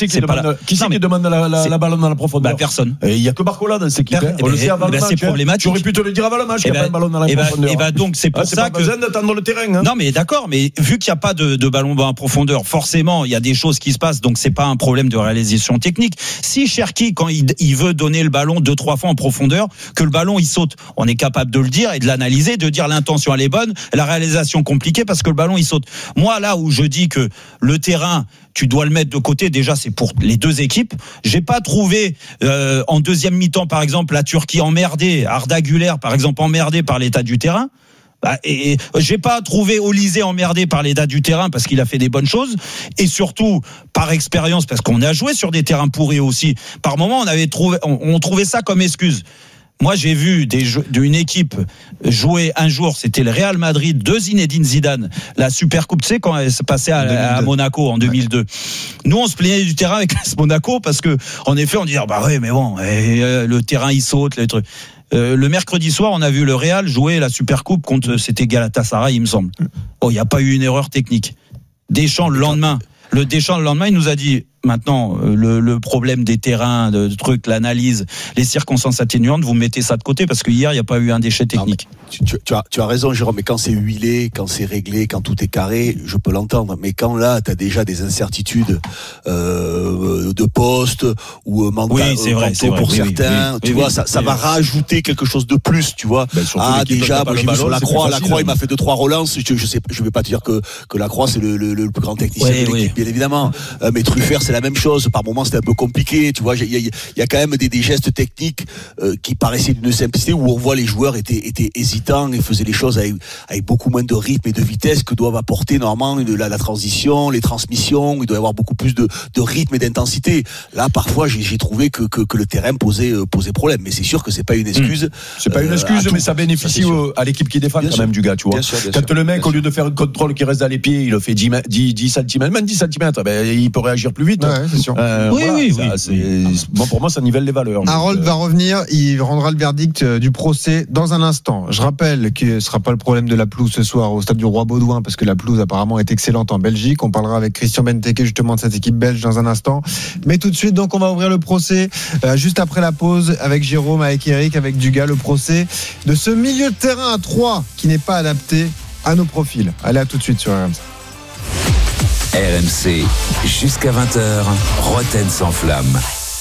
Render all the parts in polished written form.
c'est qui demande la balle dans la profondeur? Personne. Il y a que Barcola dans cette équipe. On le sait avant le match. C'est problématique. J'aurais pu te le dire avant le match qu'il n'y a pas de ballon dans la profondeur. Donc c'est pour ça que besoin d'attendre le terrain. Non mais d'accord, mais vu qu'il n'y a pas de ballon dans la profondeur, forcément il y a des choses qui se passent, donc c'est pas un problème de réalisation technique. Si Cherki, quand il veut donner le ballon 2-3 fois en profondeur, que le ballon il saute, on est capable de le dire et de l'analyser, de dire l'intention elle est bonne, la réalisation compliquée parce que le ballon il saute. Moi là où je dis que le terrain tu dois le mettre de côté, déjà c'est pour les deux équipes. J'ai pas trouvé en deuxième mi-temps par exemple la Turquie emmerdée, Arda Güler par exemple emmerdé par l'état du terrain. Et j'ai pas trouvé Olysée emmerdé par l'état du terrain parce qu'il a fait des bonnes choses, et surtout par expérience parce qu'on a joué sur des terrains pourris aussi. Par moment on trouvait ça comme excuse. Moi, j'ai vu d'une équipe jouer un jour, c'était le Real Madrid de Zinedine Zidane, la Supercoupe, tu sais, quand elle se passait à Monaco en 2002. Nous, on se plaignait du terrain avec Monaco parce que, en effet, on disait, bah ouais, mais bon, le terrain, il saute, les trucs. Le mercredi soir, on a vu le Real jouer la Supercoupe contre, c'était Galatasaray, il me semble. Oh, il n'y a pas eu une erreur technique. Deschamps, le lendemain, il nous a dit, maintenant, le problème des terrains, de trucs, l'analyse, les circonstances atténuantes, vous mettez ça de côté parce que hier, il n'y a pas eu un déchet technique. Tu as raison, Jérôme, mais quand c'est huilé, quand c'est réglé, quand tout est carré, je peux l'entendre. Mais quand là, tu as déjà des incertitudes de poste ou mental, pour certains, tu vois, ça va rajouter quelque chose de plus, tu vois. Déjà, moi j'ai vu sur Lacroix, il m'a fait 2-3 relances. Je vais pas te dire que Lacroix c'est le plus grand technicien de l'équipe, bien évidemment. Mais Truffert, c'est la même chose. Par moments, c'était un peu compliqué. Tu vois, il y a quand même des gestes techniques qui paraissaient d'une simplicité où on voit les joueurs étaient hésitants et faisaient les choses avec beaucoup moins de rythme et de vitesse que doivent apporter normalement la transition, les transmissions. Il doit y avoir beaucoup plus de rythme et d'intensité. Là, parfois, j'ai trouvé que le terrain posait problème. Mais c'est sûr que c'est pas une excuse. C'est pas une excuse, mais ça bénéficie à l'équipe qui défend quand même du gars, tu vois. Quand le mec, au lieu de faire un contrôle qui reste dans les pieds, il le fait 10 cm, même 10 cm, il peut réagir plus vite. Ouais, c'est sûr. Bon, pour moi, ça nivelle les valeurs. Harold va revenir, il rendra le verdict du procès dans un instant. Je rappelle que ce ne sera pas le problème de la pelouse ce soir au stade du Roi Baudouin, parce que la pelouse apparemment est excellente en Belgique. On parlera avec Christian Benteke justement de cette équipe belge dans un instant. Mais tout de suite, donc, on va ouvrir le procès juste après la pause avec Jérôme, avec Eric, avec Dugas, le procès de ce milieu de terrain à 3 qui n'est pas adapté à nos profils. Allez, à tout de suite sur RMC. RMC, jusqu'à 20h, Roten sans flamme.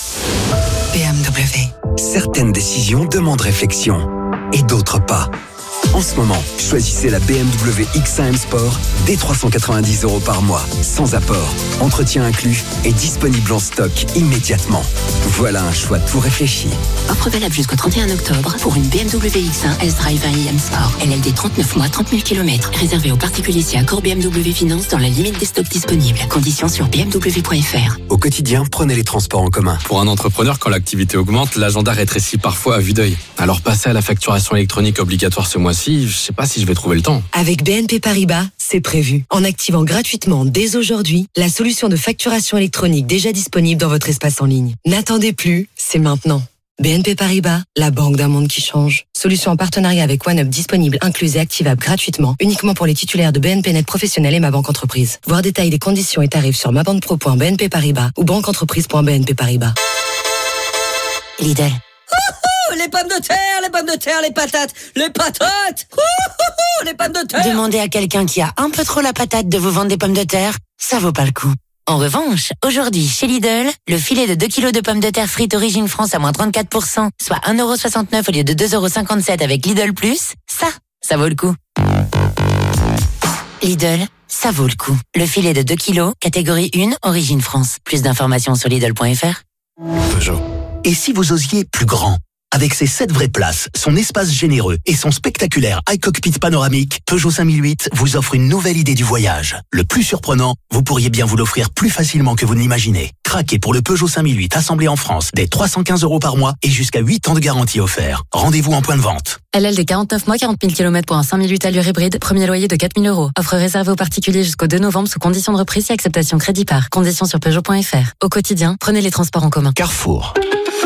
BMW. Certaines décisions demandent réflexion et d'autres pas. En ce moment, choisissez la BMW X1 M Sport dès 390 € par mois, sans apport, entretien inclus et disponible en stock immédiatement. Voilà un choix tout réfléchi. Offre valable jusqu'au 31 octobre pour une BMW X1 S-Drive 1 M Sport. LLD 39 mois, 30 000 km. Réservé aux particuliers si accord BMW Finance dans la limite des stocks disponibles. Conditions sur bmw.fr. Au quotidien, prenez les transports en commun. Pour un entrepreneur, quand l'activité augmente, l'agenda rétrécit parfois à vue d'œil. Alors passer à la facturation électronique obligatoire ce mois-ci, je sais pas si je vais trouver le temps. Avec BNP Paribas, c'est prévu. En activant gratuitement dès aujourd'hui la solution de facturation électronique déjà disponible dans votre espace en ligne. N'attendez plus, c'est maintenant. BNP Paribas, la banque d'un monde qui change. Solution en partenariat avec OneUp disponible, incluse et activable gratuitement, uniquement pour les titulaires de BNP Net Professionnel et Ma Banque Entreprise. Voir détails des conditions et tarifs sur mabanquepro.bnp Paribas ou banqueentreprise.bnp Paribas. Lidl. Les pommes de terre, les patates, les pommes de terre. Demandez à quelqu'un qui a un peu trop la patate de vous vendre des pommes de terre, ça vaut pas le coup. En revanche, aujourd'hui, chez Lidl, le filet de 2 kg de pommes de terre frites Origine France à moins 34%, soit 1,69 € au lieu de 2,57 € avec Lidl+, ça vaut le coup. Lidl, ça vaut le coup. Le filet de 2 kg, catégorie 1, Origine France. Plus d'informations sur Lidl.fr. Peugeot. Et si vous osiez plus grand ? Avec ses 7 vraies places, son espace généreux et son spectaculaire iCockpit panoramique, Peugeot 5008 vous offre une nouvelle idée du voyage. Le plus surprenant, vous pourriez bien vous l'offrir plus facilement que vous ne l'imaginez. Craquez pour le Peugeot 5008 assemblé en France dès 315 € par mois et jusqu'à 8 ans de garantie offert. Rendez-vous en point de vente. LLD 49 mois, 40 000 km pour un 5008 allure hybride, premier loyer de 4 000 €. Offre réservée aux particuliers jusqu'au 2 novembre sous conditions de reprise et acceptation crédit par. Conditions sur Peugeot.fr. Au quotidien, prenez les transports en commun. Carrefour.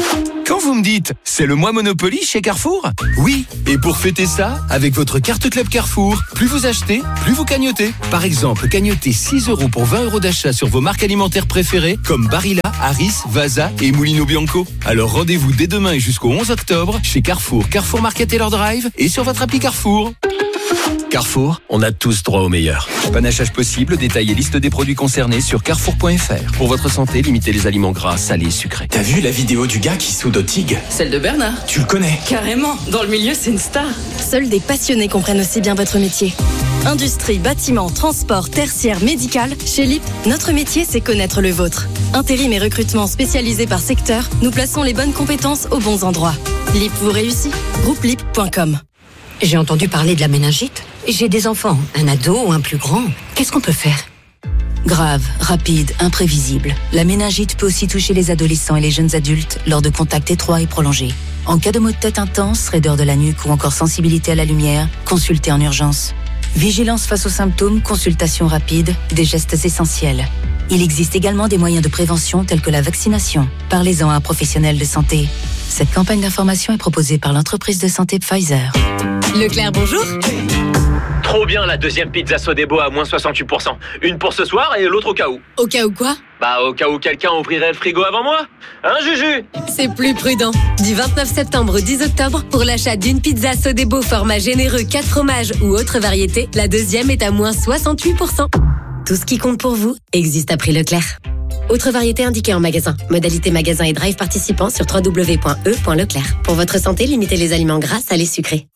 Quand vous me dites « c'est le mois Monopoly chez Carrefour », oui, et pour fêter ça, avec votre carte Club Carrefour, plus vous achetez, plus vous cagnotez. Par exemple, cagnotez 6 € pour 20 € d'achat sur vos marques alimentaires préférées comme Barilla, Harris, Vasa et Mulino Bianco. Alors rendez-vous dès demain et jusqu'au 11 octobre chez Carrefour, Carrefour Market et leur Drive et sur votre appli Carrefour. Carrefour, on a tous droit au meilleur. Panachage possible, détail et liste des produits concernés sur carrefour.fr. Pour votre santé, limitez les aliments gras, salés et sucrés. T'as vu la vidéo du gars qui soude au TIG ? Celle de Bernard. Tu le connais ? Carrément, dans le milieu c'est une star. Seuls des passionnés comprennent aussi bien votre métier. Industrie, bâtiment, transport, tertiaire, médical, chez LIP, notre métier c'est connaître le vôtre. Intérim et recrutement spécialisés par secteur, nous plaçons les bonnes compétences aux bons endroits. LIP vous réussit. Groupe-LIP.com. J'ai entendu parler de la méningite. J'ai des enfants, un ado ou un plus grand. Qu'est-ce qu'on peut faire ? Grave, rapide, imprévisible. La méningite peut aussi toucher les adolescents et les jeunes adultes lors de contacts étroits et prolongés. En cas de maux de tête intense, raideur de la nuque ou encore sensibilité à la lumière, consultez en urgence. Vigilance face aux symptômes, consultation rapide, des gestes essentiels. Il existe également des moyens de prévention tels que la vaccination. Parlez-en à un professionnel de santé. Cette campagne d'information est proposée par l'entreprise de santé Pfizer. Leclerc, bonjour. Trop bien la deuxième pizza Sodebo à moins 68%. Une pour ce soir et l'autre au cas où. Au cas où quoi ? Bah au cas où quelqu'un ouvrirait le frigo avant moi. Hein Juju ? C'est plus prudent. Du 29 septembre au 10 octobre, pour l'achat d'une pizza Sodebo format généreux 4 fromages ou autre variété, la deuxième est à moins 68%. Tout ce qui compte pour vous existe à prix Leclerc. Autre variété indiquée en magasin. Modalité magasin et drive participants sur www.e.leclerc. Pour votre santé, limitez les aliments gras, salés, sucrés.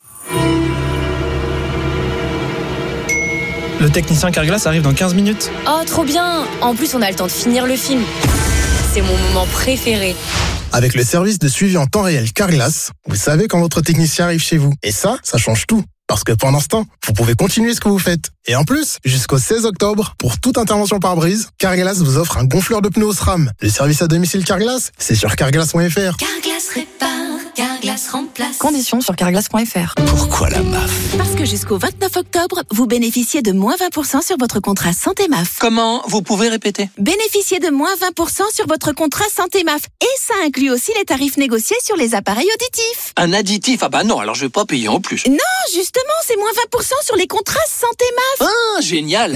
Le technicien Carglass arrive dans 15 minutes. Oh, trop bien! En plus, on a le temps de finir le film. C'est mon moment préféré. Avec le service de suivi en temps réel Carglass, vous savez quand votre technicien arrive chez vous. Et ça change tout. Parce que pendant ce temps, vous pouvez continuer ce que vous faites. Et en plus, jusqu'au 16 octobre, pour toute intervention pare-brise, Carglass vous offre un gonfleur de pneus SRAM. Le service à domicile Carglass, c'est sur carglass.fr. Carglass répare, Carglass remplace. Conditions sur carglass.fr. Pourquoi la MAF ? Parce que jusqu'au 29 octobre, vous bénéficiez de moins 20% sur votre contrat santé MAF. Comment ? Vous pouvez répéter ? Bénéficiez de moins 20% sur votre contrat santé MAF. Et ça inclut aussi les tarifs négociés sur les appareils auditifs. Un additif ? Ah bah non, alors je vais pas payer en plus. Non, justement, c'est moins 20% sur les contrats santé MAF. Ah, génial.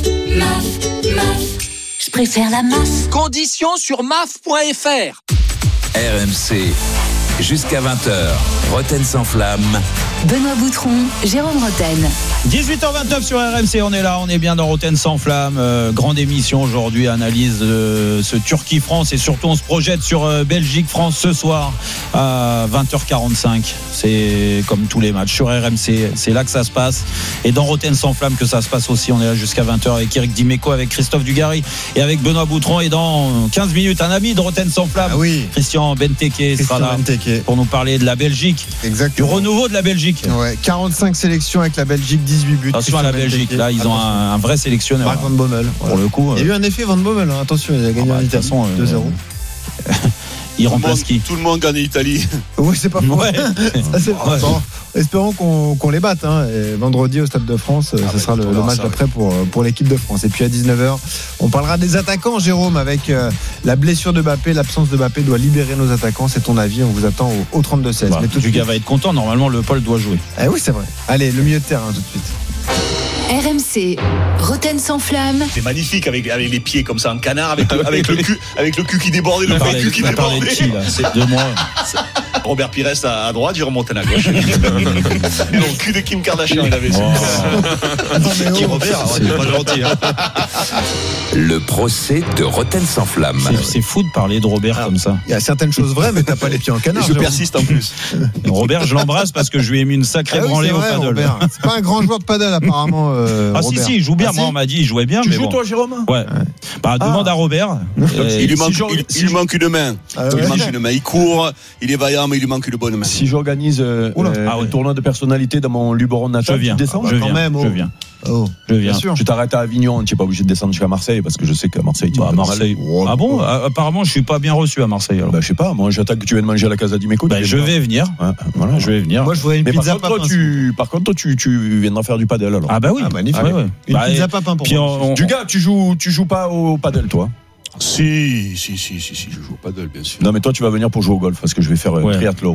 MAF. Je préfère la MAF. Conditions sur maf.fr. RMC, jusqu'à 20h, Roten sans flamme. Benoît Boutron, Jérôme Roten. 18h29 sur RMC, on est là, on est bien dans Roten sans flamme. Grande émission aujourd'hui, analyse ce Turquie-France et surtout on se projette sur Belgique-France ce soir à 20h45. C'est comme tous les matchs sur RMC, c'est là que ça se passe. Et dans Roten sans flamme que ça se passe aussi, on est là jusqu'à 20h avec Eric Dimeco, avec Christophe Dugarry et avec Benoît Boutron. Et dans 15 minutes, un ami de Roten sans flamme, Christian Benteke sera là pour nous parler de la Belgique. Exactement. Du renouveau de la Belgique. Ouais, 45 sélections avec la Belgique, 18 buts. Attention à la Belgique, là ils ont un vrai sélectionneur. Marc Van Bommel. Pour le coup. Il y a eu un effet Van Bommel, hein. Attention, il a gagné en Italie 2-0. Il remplace qui ? Tout le monde gagne en Italie. Oui, c'est pas faux. Ouais. Ça, c'est bon, espérons qu'on les batte. Hein. Et vendredi au Stade de France, ce sera le match d'après pour l'équipe de France. Et puis à 19h, on parlera des attaquants, Jérôme, avec la blessure de Mbappé, l'absence de Mbappé doit libérer nos attaquants. C'est ton avis, on vous attend au 32-16. Mais tout le gars va être content, normalement le Paul doit jouer. Eh oui, c'est vrai. Allez, le milieu de terrain tout de suite. RMC, Roten sans flamme. C'est magnifique avec les pieds comme ça en canard, avec le cul qui débordait, le vrai cul qui débordait. De qui, là c'est de moi. Robert Pires à droite, Jérôme Montaigne à gauche. Non, cul de Kim Kardashian, il avait Qui Robert, c'est pas gentil. Hein. Le procès de Roten sans flamme. C'est fou de parler de Robert comme ça. Il y a certaines choses vraies, mais t'as pas les pieds en canard. Je persiste en plus. Robert, je l'embrasse parce que je lui ai mis une sacrée branlée au paddle. Robert. C'est pas un grand joueur de paddle apparemment. Robert. Si, il joue bien. Moi, on m'a dit, il jouait bien. Tu joues toi, Jérôme ? Ouais. Bah, demande à Robert. Il lui manque une main. Il manque une main. Il court, il est vaillant, mais il lui manque une bonne main. Si j'organise un tournoi de personnalité dans mon Luberon natal, tu descends ? Je viens. Je viens. Je t'arrête à Avignon, tu n'es pas obligé de descendre jusqu'à Marseille parce que je sais qu'à Marseille, tu Marseille. Ah bon ? Apparemment, je suis pas bien reçu à Marseille. Alors. Bah, je sais pas. Moi, j'attends que tu viennes manger à la Casa Dimeco. Bah, je vais venir. Voilà, je vais venir. Moi, je voudrais une pizza papin. Par contre, toi, tu viendras faire du paddle alors. Ah bah oui. Magnifique. Une pizza papin pour moi. Du gars, tu joues pas au paddle, toi ? Si, je joue au paddle, bien sûr. Non, mais toi, tu vas venir pour jouer au golf, parce que je vais faire triathlon.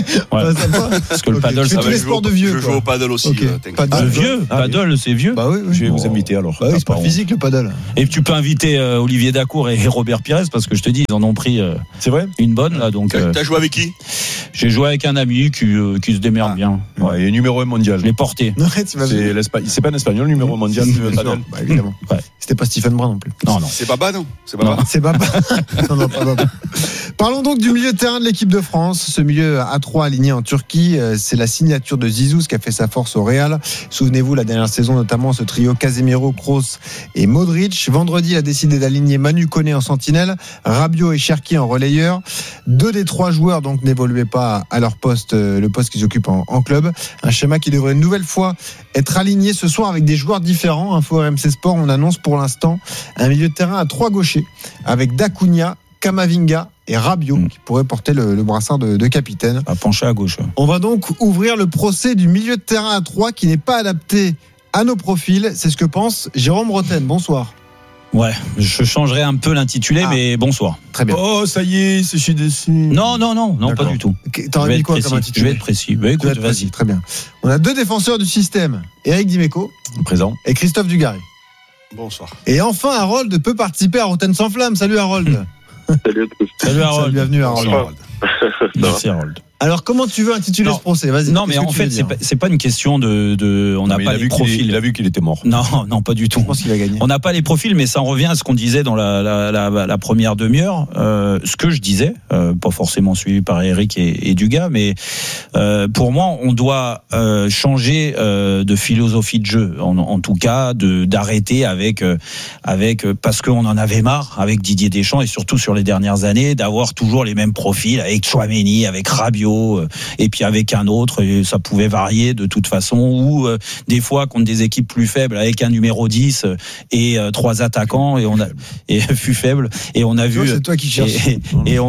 Parce que le paddle, c'est tous les sports de vieux. Je joue au paddle aussi. Vieux, paddle, c'est vieux. Bah oui. Je vais vous inviter alors. Bah oui, c'est pas physique le paddle. Et tu peux inviter Olivier Dacour et Robert Pires, parce que je te dis, ils en ont pris c'est vrai une bonne là. Donc, t'as joué avec qui? J'ai joué avec un ami qui se démerde bien. Ouais, et numéro 1 mondial. Je l'ai porté. C'est pas un espagnol, numéro 1 mondial de paddle. Bah, évidemment. Ouais. C'était pas Stephen Brun non plus. Non. C'est Baba, non? C'est Baba. Non, pas Baba. Parlons donc du milieu de terrain de l'équipe de France. Ce milieu A3 aligné en Turquie, c'est la signature de Zizou qui a fait sa force au Real. Souvenez-vous, la dernière saison, notamment ce trio Casemiro, Kroos et Modric. Vendredi, il a décidé d'aligner Manu Koné en sentinelle, Rabiot et Cherki en relayeur. 2 des 3 joueurs donc n'évoluaient pas à leur poste, le poste qu'ils occupent en club. Un schéma qui devrait une nouvelle fois être aligné ce soir avec des joueurs différents. Info RMC Sport, on annonce pour l'instant un milieu de terrain à 3 gauchers avec Dacunia, Kamavinga et Rabiot qui pourraient porter le brassard de capitaine. À pencher à gauche. On va donc ouvrir le procès du milieu de terrain à 3 qui n'est pas adapté à nos profils. C'est ce que pense Jérôme Rotten. Bonsoir. Ouais, je changerai un peu l'intitulé, mais bonsoir. Très bien. Oh, ça y est, c'est chez Dessus. Non, pas du tout. T'aurais mis quoi comme intitulé? Je vais être précis. Bah, écoute, vas-y. Très bien. On a 2 défenseurs du système. Eric Dimeco. Présent. Et Christophe Dugarry. Bonsoir. Et enfin, Harold peut participer à Rotten sans flamme. Salut Harold. Salut à tous. Salut Harold. Bienvenue Harold. Merci Harold. Alors, comment tu veux intituler ce procès? Vas-y. Non, mais en fait, c'est pas une question de on n'a pas les profils. Il a vu qu'il était mort. Non, pas du tout. Je pense qu'il a gagné. On n'a pas les profils, mais ça en revient à ce qu'on disait dans la première demi-heure. Ce que je disais, pas forcément suivi par Eric et Dugas, mais pour moi, on doit changer de philosophie de jeu. En tout cas, d'arrêter avec parce qu'on en avait marre avec Didier Deschamps et surtout sur les dernières années d'avoir toujours les mêmes profils avec Tchouaméni, avec Rabiot. Et puis avec un autre, et ça pouvait varier de toute façon, ou des fois contre des équipes plus faibles avec un numéro 10 et 3 attaquants, et fut faible, et on a vu c'est toi qui cherches. Et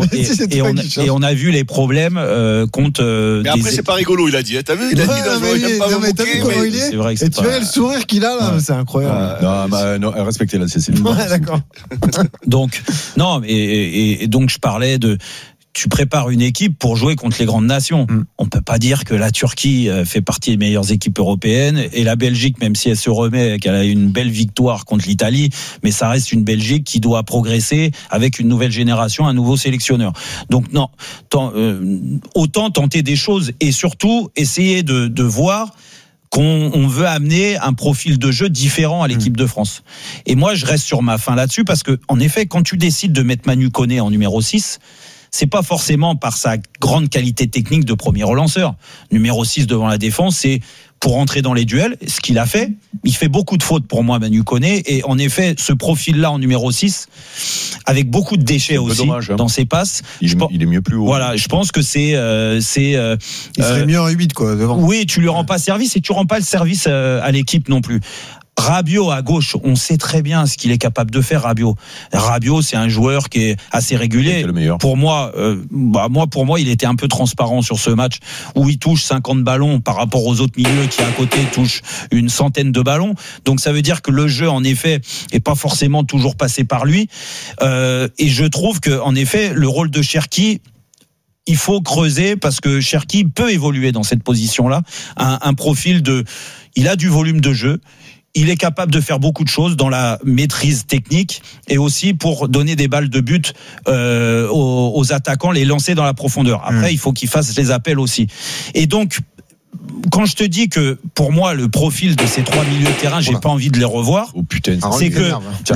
on a vu les problèmes contre mais après c'est pas rigolo, il a dit, t'as vu, il a dit t'as vu comment il est, vrai que et tu vois le sourire qu'il a là, c'est incroyable. Non, respectez la CC. Ouais, d'accord. Donc non, et donc je parlais de tu prépares une équipe pour jouer contre les grandes nations. On peut pas dire que la Turquie fait partie des meilleures équipes européennes et la Belgique, même si elle se remet, qu'elle a eu une belle victoire contre l'Italie, mais ça reste une Belgique qui doit progresser avec une nouvelle génération, un nouveau sélectionneur. Donc non, autant tenter des choses et surtout essayer de voir qu'on veut amener un profil de jeu différent à l'équipe de France. Et moi, je reste sur ma fin là-dessus parce que, en effet, quand tu décides de mettre Manu Koné en numéro 6, c'est pas forcément par sa grande qualité technique de premier relanceur. Numéro 6 devant la défense, c'est pour entrer dans les duels, ce qu'il a fait. Il fait beaucoup de fautes pour moi, Manu Koné, et en effet, ce profil-là en numéro 6, avec beaucoup de déchets aussi dommage, dans ses passes. Il est mieux plus haut. Voilà, je pense que c'est il serait mieux en 8 quoi devant. Oui, tu lui rends pas service et tu rends pas le service à l'équipe non plus. Rabiot à gauche, on sait très bien ce qu'il est capable de faire. Rabiot, c'est un joueur qui est assez régulier. Pour moi, il était un peu transparent sur ce match où il touche 50 ballons par rapport aux autres milieux qui à côté touchent une centaine de ballons. Donc ça veut dire que le jeu, en effet, est pas forcément toujours passé par lui. Et je trouve que, en effet, le rôle de Cherki, il faut creuser parce que Cherki peut évoluer dans cette position-là. Un profil il a du volume de jeu. Il est capable de faire beaucoup de choses dans la maîtrise technique et aussi pour donner des balles de but aux attaquants, les lancer dans la profondeur. Après, il faut qu'il fasse les appels aussi. Et donc, quand je te dis que pour moi le profil de ces 3 milieux de terrain, j'ai pas envie de les revoir. Oh putain, c'est que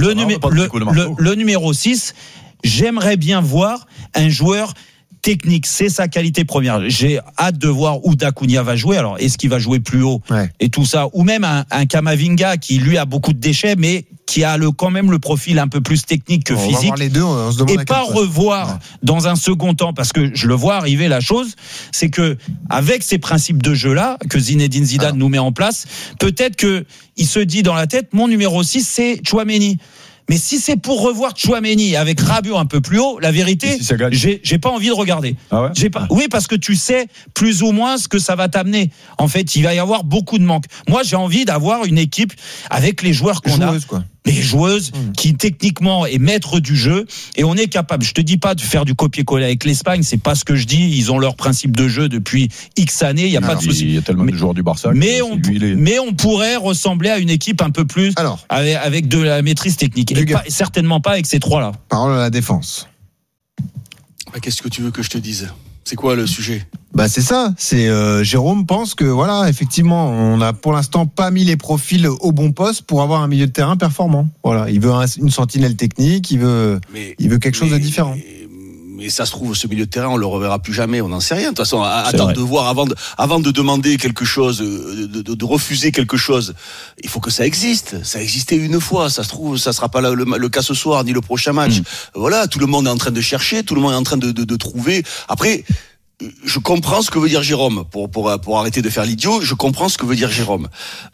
le numéro 6, j'aimerais bien voir un joueur technique, c'est sa qualité première. J'ai hâte de voir où Dacunia va jouer. Alors, est-ce qu'il va jouer plus haut et tout ça, ou même un Kamavinga qui lui a beaucoup de déchets, mais qui a quand même le profil un peu plus technique que physique. On va voir les deux, on se demande et pas revoir dans un second temps, parce que je le vois arriver. La chose, c'est que avec ces principes de jeu là que Zinedine Zidane nous met en place, peut-être que il se dit dans la tête, mon numéro 6 c'est Tchouaméni. Mais si c'est pour revoir Tchouaméni avec Rabiot un peu plus haut, la vérité, j'ai pas envie de regarder. Ah ouais, oui, parce que tu sais plus ou moins ce que ça va t'amener. En fait, il va y avoir beaucoup de manques. Moi, j'ai envie d'avoir une équipe avec les joueurs qu'on a. mais joueuse qui techniquement est maître du jeu et on est capable. Je te dis pas de faire du copier-coller avec l'Espagne, c'est pas ce que je dis. Ils ont leur principe de jeu depuis X années. Il y a pas de souci. Il y a tellement de joueurs du Barça. Mais on pourrait ressembler à une équipe un peu plus avec de la maîtrise technique et certainement pas avec ces trois-là. Parole à la défense. Qu'est-ce que tu veux que je te dise ? C'est quoi le sujet ? C'est ça. C'est Jérôme pense que voilà, effectivement, on n'a pour l'instant pas mis les profils au bon poste pour avoir un milieu de terrain performant. Voilà, il veut une sentinelle technique, il veut quelque chose de différent. Mais ça se trouve, ce milieu de terrain, on le reverra plus jamais. On n'en sait rien. De toute façon, attendre de voir avant de demander quelque chose, de refuser quelque chose. Il faut que ça existe. Ça a existé une fois. Ça se trouve, ça sera pas le cas ce soir ni le prochain match. Voilà, tout le monde est en train de chercher, tout le monde est en train de trouver. Après, je comprends ce que veut dire Jérôme pour arrêter de faire l'idiot. Je comprends ce que veut dire Jérôme,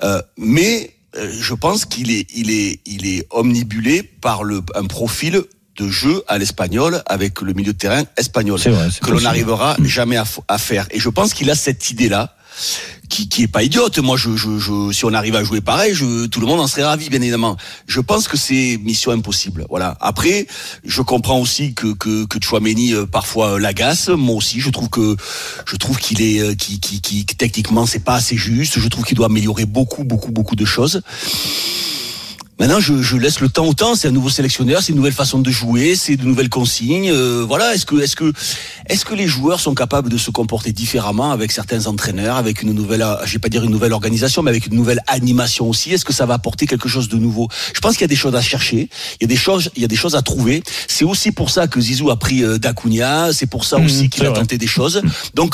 mais je pense qu'il est omnibulé par un profil de jeu à l'espagnol avec le milieu de terrain espagnol que l'on n'arrivera jamais à faire. Et je pense qu'il a cette idée-là qui est pas idiote. Moi, si on arrive à jouer pareil, tout le monde en serait ravi, bien évidemment. Je pense que c'est mission impossible. Voilà. Après, je comprends aussi que Tchouaméni parfois l'agace. Moi aussi, je trouve qu'il est, qui techniquement c'est pas assez juste. Je trouve qu'il doit améliorer beaucoup de choses. Maintenant, je laisse le temps au temps. C'est un nouveau sélectionneur, c'est une nouvelle façon de jouer, c'est de nouvelles consignes. Voilà. Est-ce que les joueurs sont capables de se comporter différemment avec certains entraîneurs, avec une nouvelle, je vais pas dire une nouvelle organisation, mais avec une nouvelle animation aussi? Est-ce que ça va apporter quelque chose de nouveau? Je pense qu'il y a des choses à chercher. Il y a des choses à trouver. C'est aussi pour ça que Zizou a pris D'Acunha. C'est pour ça aussi qu'il a tenté des choses. Donc,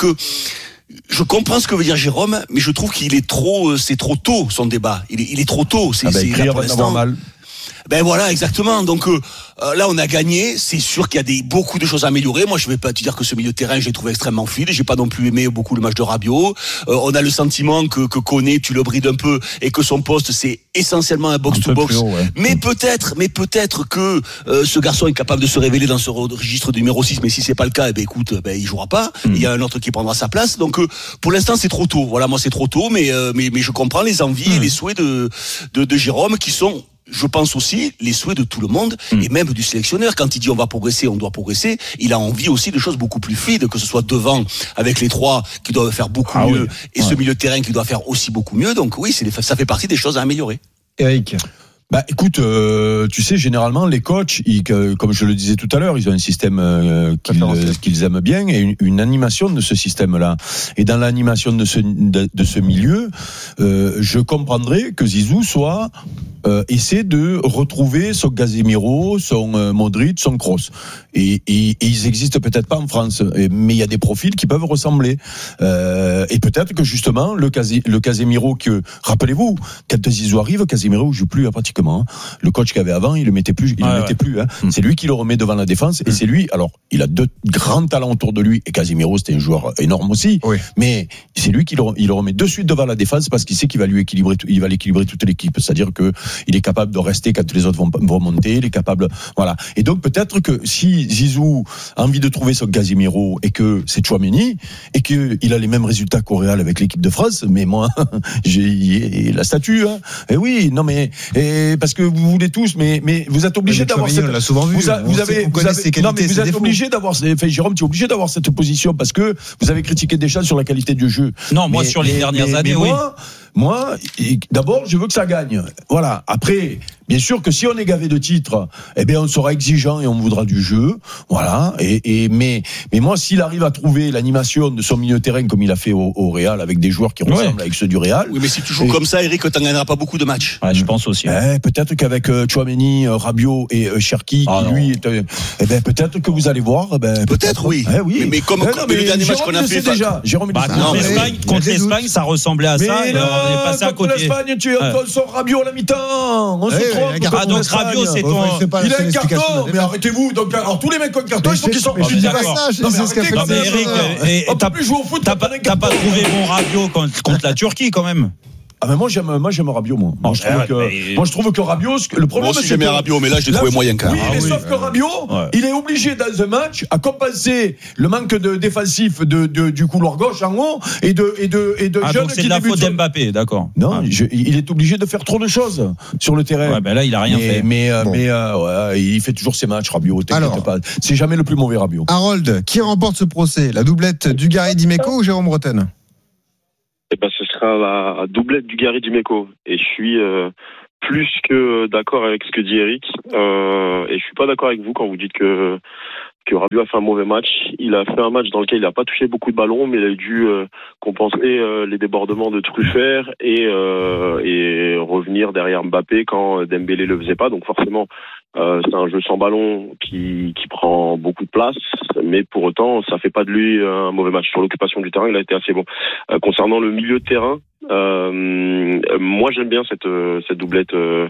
je comprends ce que veut dire Jérôme, mais je trouve qu'il est c'est trop tôt son débat. Il est trop tôt. Écrire pour l'instant. Mal. Ben voilà, exactement. Donc là, on a gagné. C'est sûr qu'il y a beaucoup de choses à améliorer. Moi, je vais pas te dire que ce milieu de terrain, je l'ai trouvé extrêmement fluide. J'ai pas non plus aimé beaucoup le match de Rabiot. On a le sentiment que Koné, tu le brides un peu et que son poste, c'est essentiellement un box-to-box. Mais peut-être que ce garçon est capable de se révéler dans ce registre de numéro 6. Mais si c'est pas le cas, écoute, il jouera pas. Il y a un autre qui prendra sa place. Donc pour l'instant, c'est trop tôt. Voilà, moi, c'est trop tôt. Mais je comprends les envies et les souhaits de Jérôme qui sont, je pense aussi, les souhaits de tout le monde et même du sélectionneur. Quand il dit on va progresser, on doit progresser, il a envie aussi de choses beaucoup plus fluides, que ce soit devant avec les trois qui doivent faire beaucoup mieux et ce milieu de terrain qui doit faire aussi beaucoup mieux. Donc oui, ça fait partie des choses à améliorer. Eric. Écoute, tu sais, généralement les coachs, comme je le disais tout à l'heure, ils ont un système qu'ils aiment bien et une animation de ce système-là. Et dans l'animation de ce milieu, je comprendrais que Zizou essaie de retrouver son Casemiro, son Modric, son Kroos. Et ils existent peut-être pas en France, mais il y a des profils qui peuvent ressembler. Et peut-être que justement le Casemiro rappelez-vous, quand Zizou arrive, Casemiro joue plus pratiquement. Le coach qu'il avait avant, il le mettait plus. C'est lui qui le remet devant la défense et c'est lui. Alors, il a deux grands talents autour de lui et Casemiro, c'était un joueur énorme aussi. Mais c'est lui qui le remet de suite devant la défense parce qu'il sait qu'il va l'équilibrer toute l'équipe. C'est-à-dire que il est capable de rester quand les autres vont monter. Il est capable, voilà. Et donc peut-être que si Zizou a envie de trouver son Casemiro et que c'est Tchouaméni et que il a les mêmes résultats qu'au Real avec l'équipe de France, mais moi j'ai la statue. Et oui, non mais parce que vous voulez tous, mais vous êtes obligés d'avoir cette. On l'a souvent vu. Vous êtes obligés d'avoir. Jérôme, tu es obligé d'avoir cette position parce que vous avez critiqué Deschamps sur la qualité du jeu. Non, moi sur les dernières années, oui. Moi, d'abord, je veux que ça gagne. Voilà. Après, bien sûr que si on est gavé de titres, on sera exigeant et on voudra du jeu. Voilà. Mais moi, s'il arrive à trouver l'animation de son milieu de terrain comme il a fait au Real avec des joueurs qui ressemblent avec ceux du Real. Oui, mais si tu joues comme ça, Eric, t'en gagneras pas beaucoup de matchs. Ouais, je pense aussi. Peut-être qu'avec Tchouaméni, Rabiot et Cherki, peut-être que vous allez voir. Peut-être, oui. Mais comme le dernier match qu'on a fait. Déjà. Jérôme, contre l'Espagne, ça ressemblait à ça. On est passé à côté. L'Espagne, on sort Rabiot à la mi-temps. On se trompe. Donc Rabiot, c'est ton. Il a un carton. Mais arrêtez-vous. Donc, alors tous les mecs qui ont un carton, il faut qu'ils sortent. Je dis pas ça. Non mais Eric, t'as pas trouvé bon Rabiot contre la Turquie quand même. Ah mais moi j'aime Rabiot moi. Moi je trouve que Rabiot le problème moi aussi j'aimais Rabiot mais là je l'ai trouvé moyen quand même. Oui, mais sauf que Rabiot, il est obligé dans un match à compenser le manque de défensif du couloir gauche en haut et de jeunes donc c'est de la faute d'Mbappé, d'accord. Non, il est obligé de faire trop de choses sur le terrain. Ouais, ben là il a rien fait. Mais il fait toujours ses matchs Rabiot, t'inquiète pas. C'est jamais le plus mauvais Rabiot. Harold, qui remporte ce procès? La doublette Dugarry-Dimeco ou Jérôme Rotten? Ce sera la doublette Dugarry-Dimeco. Et je suis plus que d'accord avec ce que dit Eric. Et je suis pas d'accord avec vous quand vous dites que Rabiot a fait un mauvais match. Il a fait un match dans lequel il n'a pas touché beaucoup de ballons, mais il a dû compenser les débordements de Truffert et revenir derrière Mbappé quand Dembélé le faisait pas. Donc forcément, c'est un jeu sans ballon qui prend beaucoup de place, mais pour autant, ça fait pas de lui un mauvais match. Sur l'occupation du terrain, il a été assez bon. Concernant le milieu de terrain, moi j'aime bien cette doublette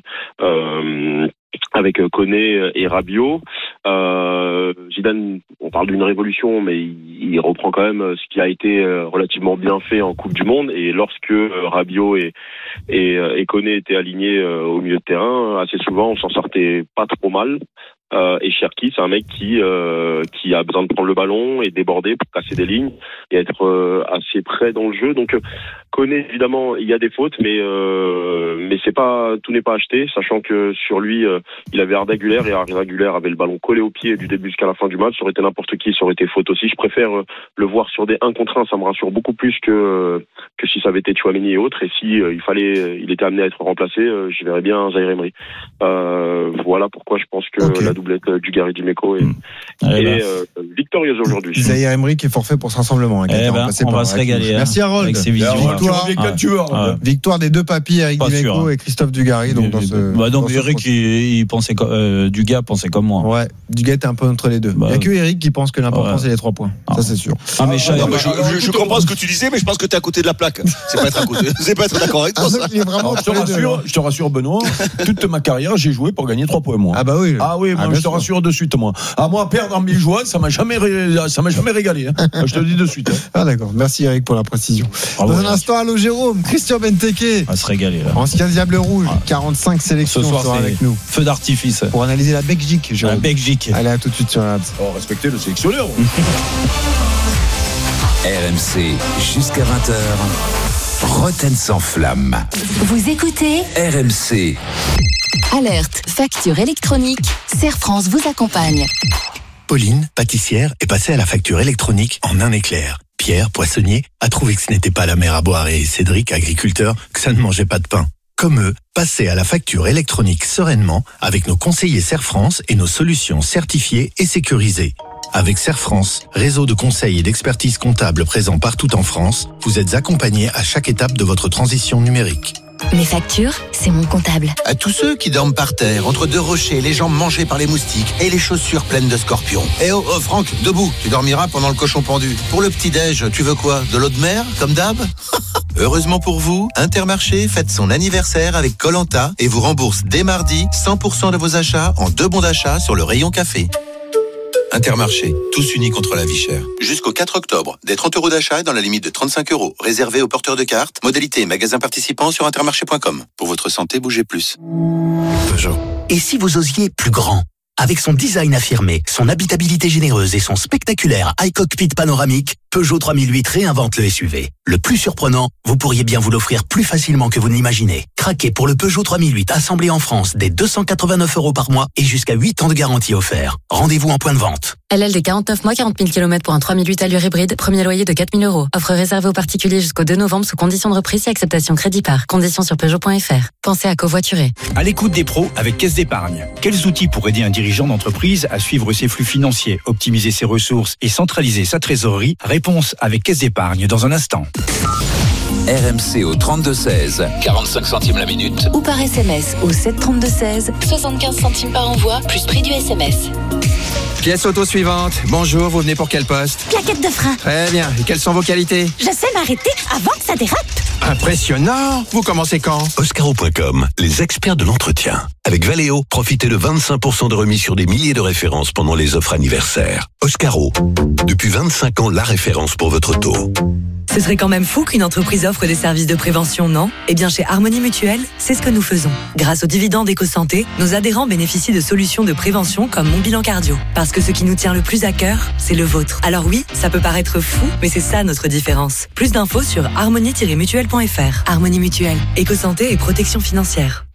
avec Koné et Rabiot. Zidane, on parle d'une révolution, mais il reprend quand même ce qui a été relativement bien fait en Coupe du Monde. Et lorsque Rabiot et Koné étaient alignés au milieu de terrain, assez souvent on s'en sortait pas trop mal. Et Cherki, c'est un mec qui a besoin de prendre le ballon et déborder pour casser des lignes et être assez près dans le jeu. Donc Koné, évidemment, il y a des fautes, mais c'est pas, tout n'est pas acheté, sachant que sur lui, il avait Arda Güler et Arda Güler avait le ballon collé au pied du début jusqu'à la fin du match. Ça aurait été n'importe qui, ça aurait été faute aussi. Je préfère le voir sur des 1 contre 1, ça me rassure beaucoup plus que si ça avait été Tchouaméni et autres. Et si il était amené à être remplacé, je verrais bien Zaïre Emery. Voilà pourquoi je pense que la doublette Dugarry-Dimeco est victorieuse aujourd'hui. Zaïre Emery qui est forfait pour ce rassemblement. On va se régaler. Merci Harold. Avec ses visions. Victoire des deux papis, Eric Dimeco et Christophe Dugarry. Donc Eric, Dugas pensait comme moi. Ouais, Dugas était un peu entre les deux. Il n'y a que Eric qui pense que l'important c'est les 3 points. Ça c'est sûr. Je comprends ce que tu disais, mais je pense que tu es à côté de la plaque. C'est pas être à côté. C'est pas être d'accord avec toi. Je te rassure, Benoît, toute ma carrière, j'ai joué pour gagner 3 points moi. Ah bah oui. Moi, je te rassure de suite moi. Moi perdre en 1000 joueurs, ça m'a jamais régalé. Je te le dis de suite. Ah d'accord. Merci Eric pour la précision. Dans un instant, allô Jérôme, Christian Benteke. On va se régaler là. Ancien Diable Rouge, 45 sélections ce soir, sera avec nous. Feu d'artifice. Pour analyser la Belgique, Jérôme. La Belgique. Allez, à tout de suite sur la respectez le sélectionneur. RMC, jusqu'à 20h. Roten sans flamme. Vous écoutez RMC. Alerte, facture électronique. Serre France vous accompagne. Pauline, pâtissière, est passée à la facture électronique en un éclair. Pierre, poissonnier, a trouvé que ce n'était pas la mer à boire et Cédric, agriculteur, que ça ne mangeait pas de pain. Comme eux, passez à la facture électronique sereinement avec nos conseillers Serre France et nos solutions certifiées et sécurisées. Avec Serre France, réseau de conseils et d'expertise comptable présent partout en France, vous êtes accompagnés à chaque étape de votre transition numérique. Mes factures, c'est mon comptable. À tous ceux qui dorment par terre, entre 2 rochers, les jambes mangées par les moustiques et les chaussures pleines de scorpions. Eh oh, Franck, debout, tu dormiras pendant le cochon pendu. Pour le petit-déj, tu veux quoi? De l'eau de mer, comme d'hab? Heureusement pour vous, Intermarché fête son anniversaire avec Koh-Lanta et vous rembourse dès mardi 100% de vos achats en 2 bons d'achat sur le rayon café. Intermarché, tous unis contre la vie chère. Jusqu'au 4 octobre, des 30 € d'achat dans la limite de 35 €, réservés aux porteurs de cartes. Modalité et magasins participants sur intermarché.com. Pour votre santé, bougez plus. Peugeot. Et si vous osiez plus grand? Avec son design affirmé, son habitabilité généreuse et son spectaculaire iCockpit panoramique, Peugeot 3008 réinvente le SUV. Le plus surprenant, vous pourriez bien vous l'offrir plus facilement que vous ne l'imaginez. Craquez pour le Peugeot 3008 assemblé en France dès 289 € par mois et jusqu'à 8 ans de garantie offert. Rendez-vous en point de vente. LL des 49 mois, 40 000 km pour un 3008 allure hybride, premier loyer de 4 000 €. Offre réservée aux particuliers jusqu'au 2 novembre sous condition de reprise et acceptation crédit par. Conditions sur Peugeot.fr. Pensez à covoiturer. À l'écoute des pros avec Caisse d'épargne. Quels outils pour aider un dirigeant d'entreprise à suivre ses flux financiers, optimiser ses ressources et centraliser sa trésorerie? Réponse avec Caisse d'épargne dans un instant. RMC au 32-16, 45 centimes la minute. Ou par SMS au 732-16, 75 centimes par envoi, plus prix du SMS. Pièce auto suivante. Bonjour, vous venez pour quel poste? Plaquette de frein. Très bien. Et quelles sont vos qualités? Je sais m'arrêter avant que ça dérape. Impressionnant. Vous commencez quand? Oscaro.com, les experts de l'entretien. Avec Valeo, profitez de 25% de remise sur des milliers de références pendant les offres anniversaires. Oscaro, depuis 25 ans, la référence pour votre taux. Ce serait quand même fou qu'une entreprise offre des services de prévention, non? Eh bien, chez Harmonie Mutuelle, c'est ce que nous faisons. Grâce aux dividendes EcoSanté, nos adhérents bénéficient de solutions de prévention comme Mon Bilan Cardio. Parce que ce qui nous tient le plus à cœur, c'est le vôtre. Alors oui, ça peut paraître fou, mais c'est ça notre différence. Plus d'infos sur harmonie-mutuelle.fr. Harmonie Mutuelle, EcoSanté et protection financière.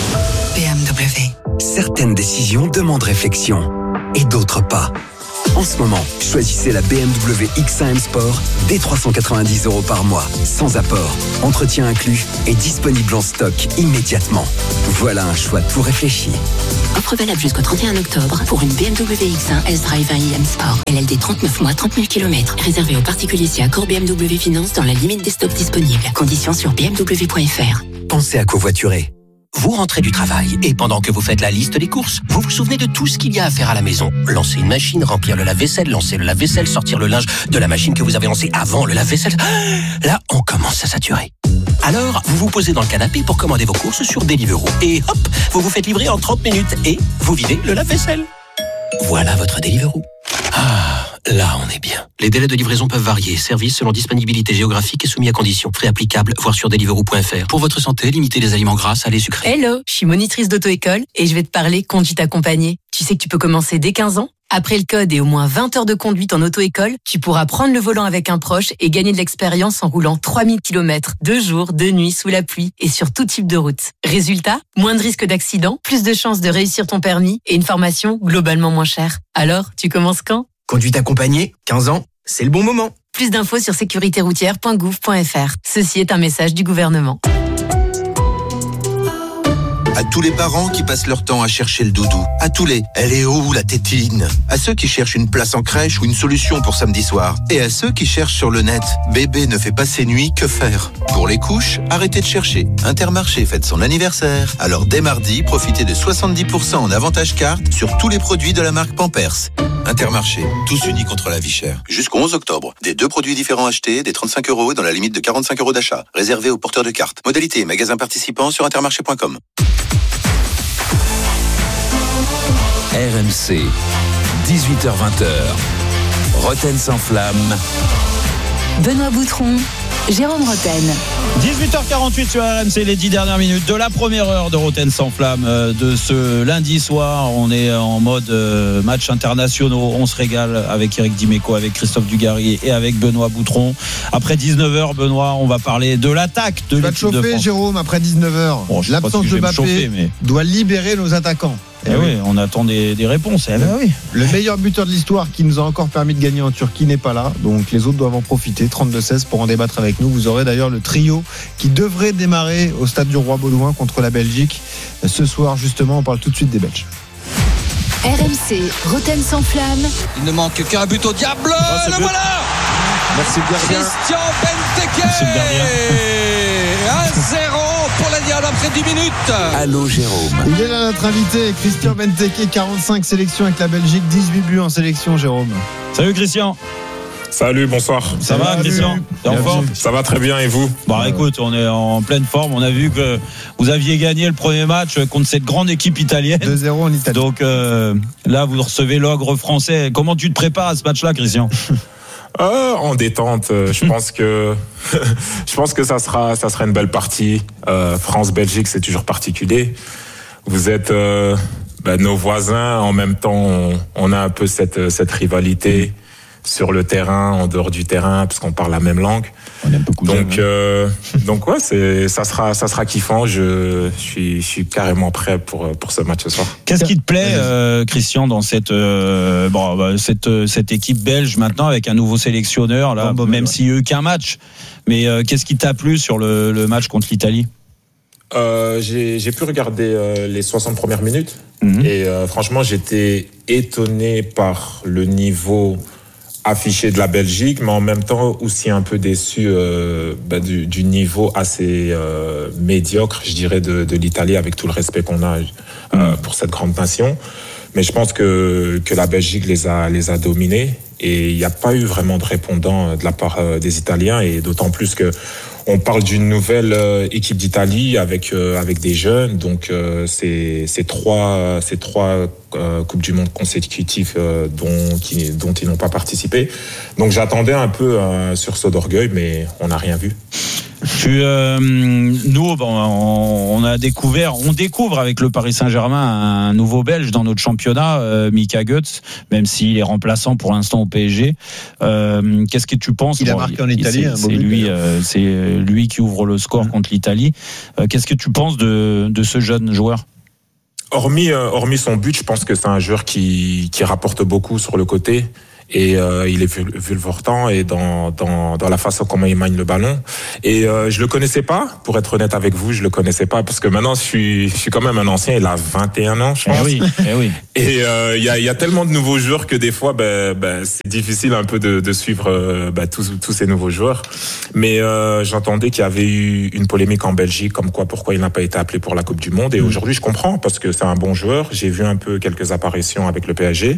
BMW. Certaines décisions demandent réflexion et d'autres pas. En ce moment, choisissez la BMW X1 M Sport dès 390 € par mois, sans apport, entretien inclus et disponible en stock immédiatement. Voilà un choix tout réfléchi. Offre valable jusqu'au 31 octobre pour une BMW X1 S-Drive 1 M Sport. LLD 39 mois, 30 000 km. Réservé aux particuliers si accord BMW Finance dans la limite des stocks disponibles. Conditions sur bmw.fr. Pensez à covoiturer. Vous rentrez du travail et pendant que vous faites la liste des courses, vous vous souvenez de tout ce qu'il y a à faire à la maison. Lancer une machine, remplir le lave-vaisselle, lancer le lave-vaisselle, sortir le linge de la machine que vous avez lancée avant le lave-vaisselle. Là, on commence à saturer. Alors, vous vous posez dans le canapé pour commander vos courses sur Deliveroo. Et hop, vous vous faites livrer en 30 minutes et vous videz le lave-vaisselle. Voilà votre Deliveroo. Ah, là on est bien. Les délais de livraison peuvent varier. Service selon disponibilité géographique et soumis à conditions. Frais applicables, voir sur deliveroo.fr. Pour votre santé, limitez les aliments gras, salés, sucrés. Hello, je suis monitrice d'auto-école et je vais te parler conduite accompagnée. Tu sais que tu peux commencer dès 15 ans? Après le code et au moins 20 heures de conduite en auto-école, tu pourras prendre le volant avec un proche et gagner de l'expérience en roulant 3000 km, 2 jours, 2 nuits, sous la pluie et sur tout type de route. Résultat, moins de risques d'accident, plus de chances de réussir ton permis et une formation globalement moins chère. Alors, tu commences quand? Conduite accompagnée, 15 ans, c'est le bon moment. Plus d'infos sur sécuritéroutière.gouv.fr. Ceci est un message du gouvernement. À tous les parents qui passent leur temps à chercher le doudou. À tous les « elle est où la tétine ?» À ceux qui cherchent une place en crèche ou une solution pour samedi soir. Et à ceux qui cherchent sur le net « bébé ne fait pas ses nuits, que faire ?» Pour les couches, arrêtez de chercher. Intermarché fête son anniversaire. Alors dès mardi, profitez de 70% en avantage carte sur tous les produits de la marque Pampers. Intermarché, tous unis contre la vie chère. Jusqu'au 11 octobre, des 2 produits différents achetés, des 35 € dans la limite de 45 € d'achat. Réservé aux porteurs de cartes. Modalité, magasin participant sur intermarché.com. RMC, 18h-20h, Roten sans flamme. Benoît Boutron, Jérôme Roten. 18h48 sur RMC, les 10 dernières minutes de la première heure de Roten sans flamme de ce lundi soir. On est en mode match internationaux. On se régale avec Eric Dimeco, avec Christophe Dugarry et avec Benoît Boutron. Après 19h, Benoît, on va parler de l'attaque de l'équipe de France. Jérôme, après 19h. Bon, l'absence de Mbappé doit libérer nos attaquants. Oui, on attend des réponses. Oui. Le meilleur buteur de l'histoire qui nous a encore permis de gagner en Turquie n'est pas là, donc les autres doivent en profiter. 32-16 pour en débattre avec nous. Vous aurez d'ailleurs le trio qui devrait démarrer au stade du Roi Baudouin contre la Belgique ce soir. Justement, on parle tout de suite des Belges. RMC, Roten sans flamme. Il ne manque qu'un but au diable. Le voilà. Merci le gardien. Christian Benteke. Merci le gardien. 1-0 pour la Diable après 10 minutes. Allô Jérôme. Il est là notre invité, Christian Benteke, 45 sélections avec la Belgique, 18 buts en sélection, Jérôme. Salut Christian. Salut, bonsoir. Ça va Christian? T'es en forme? Ça va très bien et vous? Bah écoute, on est en pleine forme. On a vu que vous aviez gagné le premier match contre cette grande équipe italienne. 2-0 en Italie. Donc là, vous recevez l'ogre français. Comment tu te prépares à ce match-là, Christian? En détente, je pense que ça sera une belle partie. France-Belgique, c'est toujours particulier. Vous êtes nos voisins. En même temps, on a un peu cette rivalité sur le terrain, en dehors du terrain, parce qu'on parle la même langue. On est un peu cousins. Donc ouais, ça sera kiffant. Je suis carrément prêt pour ce match ce soir. Qu'est-ce qui te plaît, Christian, dans cette équipe belge maintenant avec un nouveau sélectionneur là, même s'il n'y a eu qu'un match, mais qu'est-ce qui t'a plu sur le match contre l'Italie? J'ai pu regarder les 60 premières minutes et franchement j'étais étonné par le niveau affiché de la Belgique, mais en même temps aussi un peu déçu du niveau assez médiocre, je dirais, de l'Italie, avec tout le respect qu'on a pour cette grande nation. Mais je pense que la Belgique les a dominés et il n'y a pas eu vraiment de répondant de la part des Italiens, et d'autant plus que On parle d'une nouvelle équipe d'Italie avec des jeunes, donc c'est trois Coupes du Monde consécutives dont ils n'ont pas participé. Donc j'attendais un peu un sursaut d'orgueil, mais on n'a rien vu. Nous, on découvre avec le Paris Saint-Germain un nouveau Belge dans notre championnat, Mika Götze, même s'il est remplaçant pour l'instant au PSG. Qu'est-ce que tu penses? Il a marqué en Italie. C'est lui qui ouvre le score contre l'Italie. Qu'est-ce que tu penses de ce jeune joueur? Hormis son but, je pense que c'est un joueur qui rapporte beaucoup sur le côté. Et il est virevoltant et dans la façon comment il manie le ballon. Et je le connaissais pas, pour être honnête avec vous, je le connaissais pas parce que maintenant je suis quand même un ancien. Il a 21 ans, je pense. Oui. Et il y a tellement de nouveaux joueurs que des fois, c'est difficile un peu de suivre tous ces nouveaux joueurs. Mais j'entendais qu'il y avait eu une polémique en Belgique, comme quoi pourquoi il n'a pas été appelé pour la Coupe du Monde. Et aujourd'hui, je comprends parce que c'est un bon joueur. J'ai vu un peu quelques apparitions avec le PSG.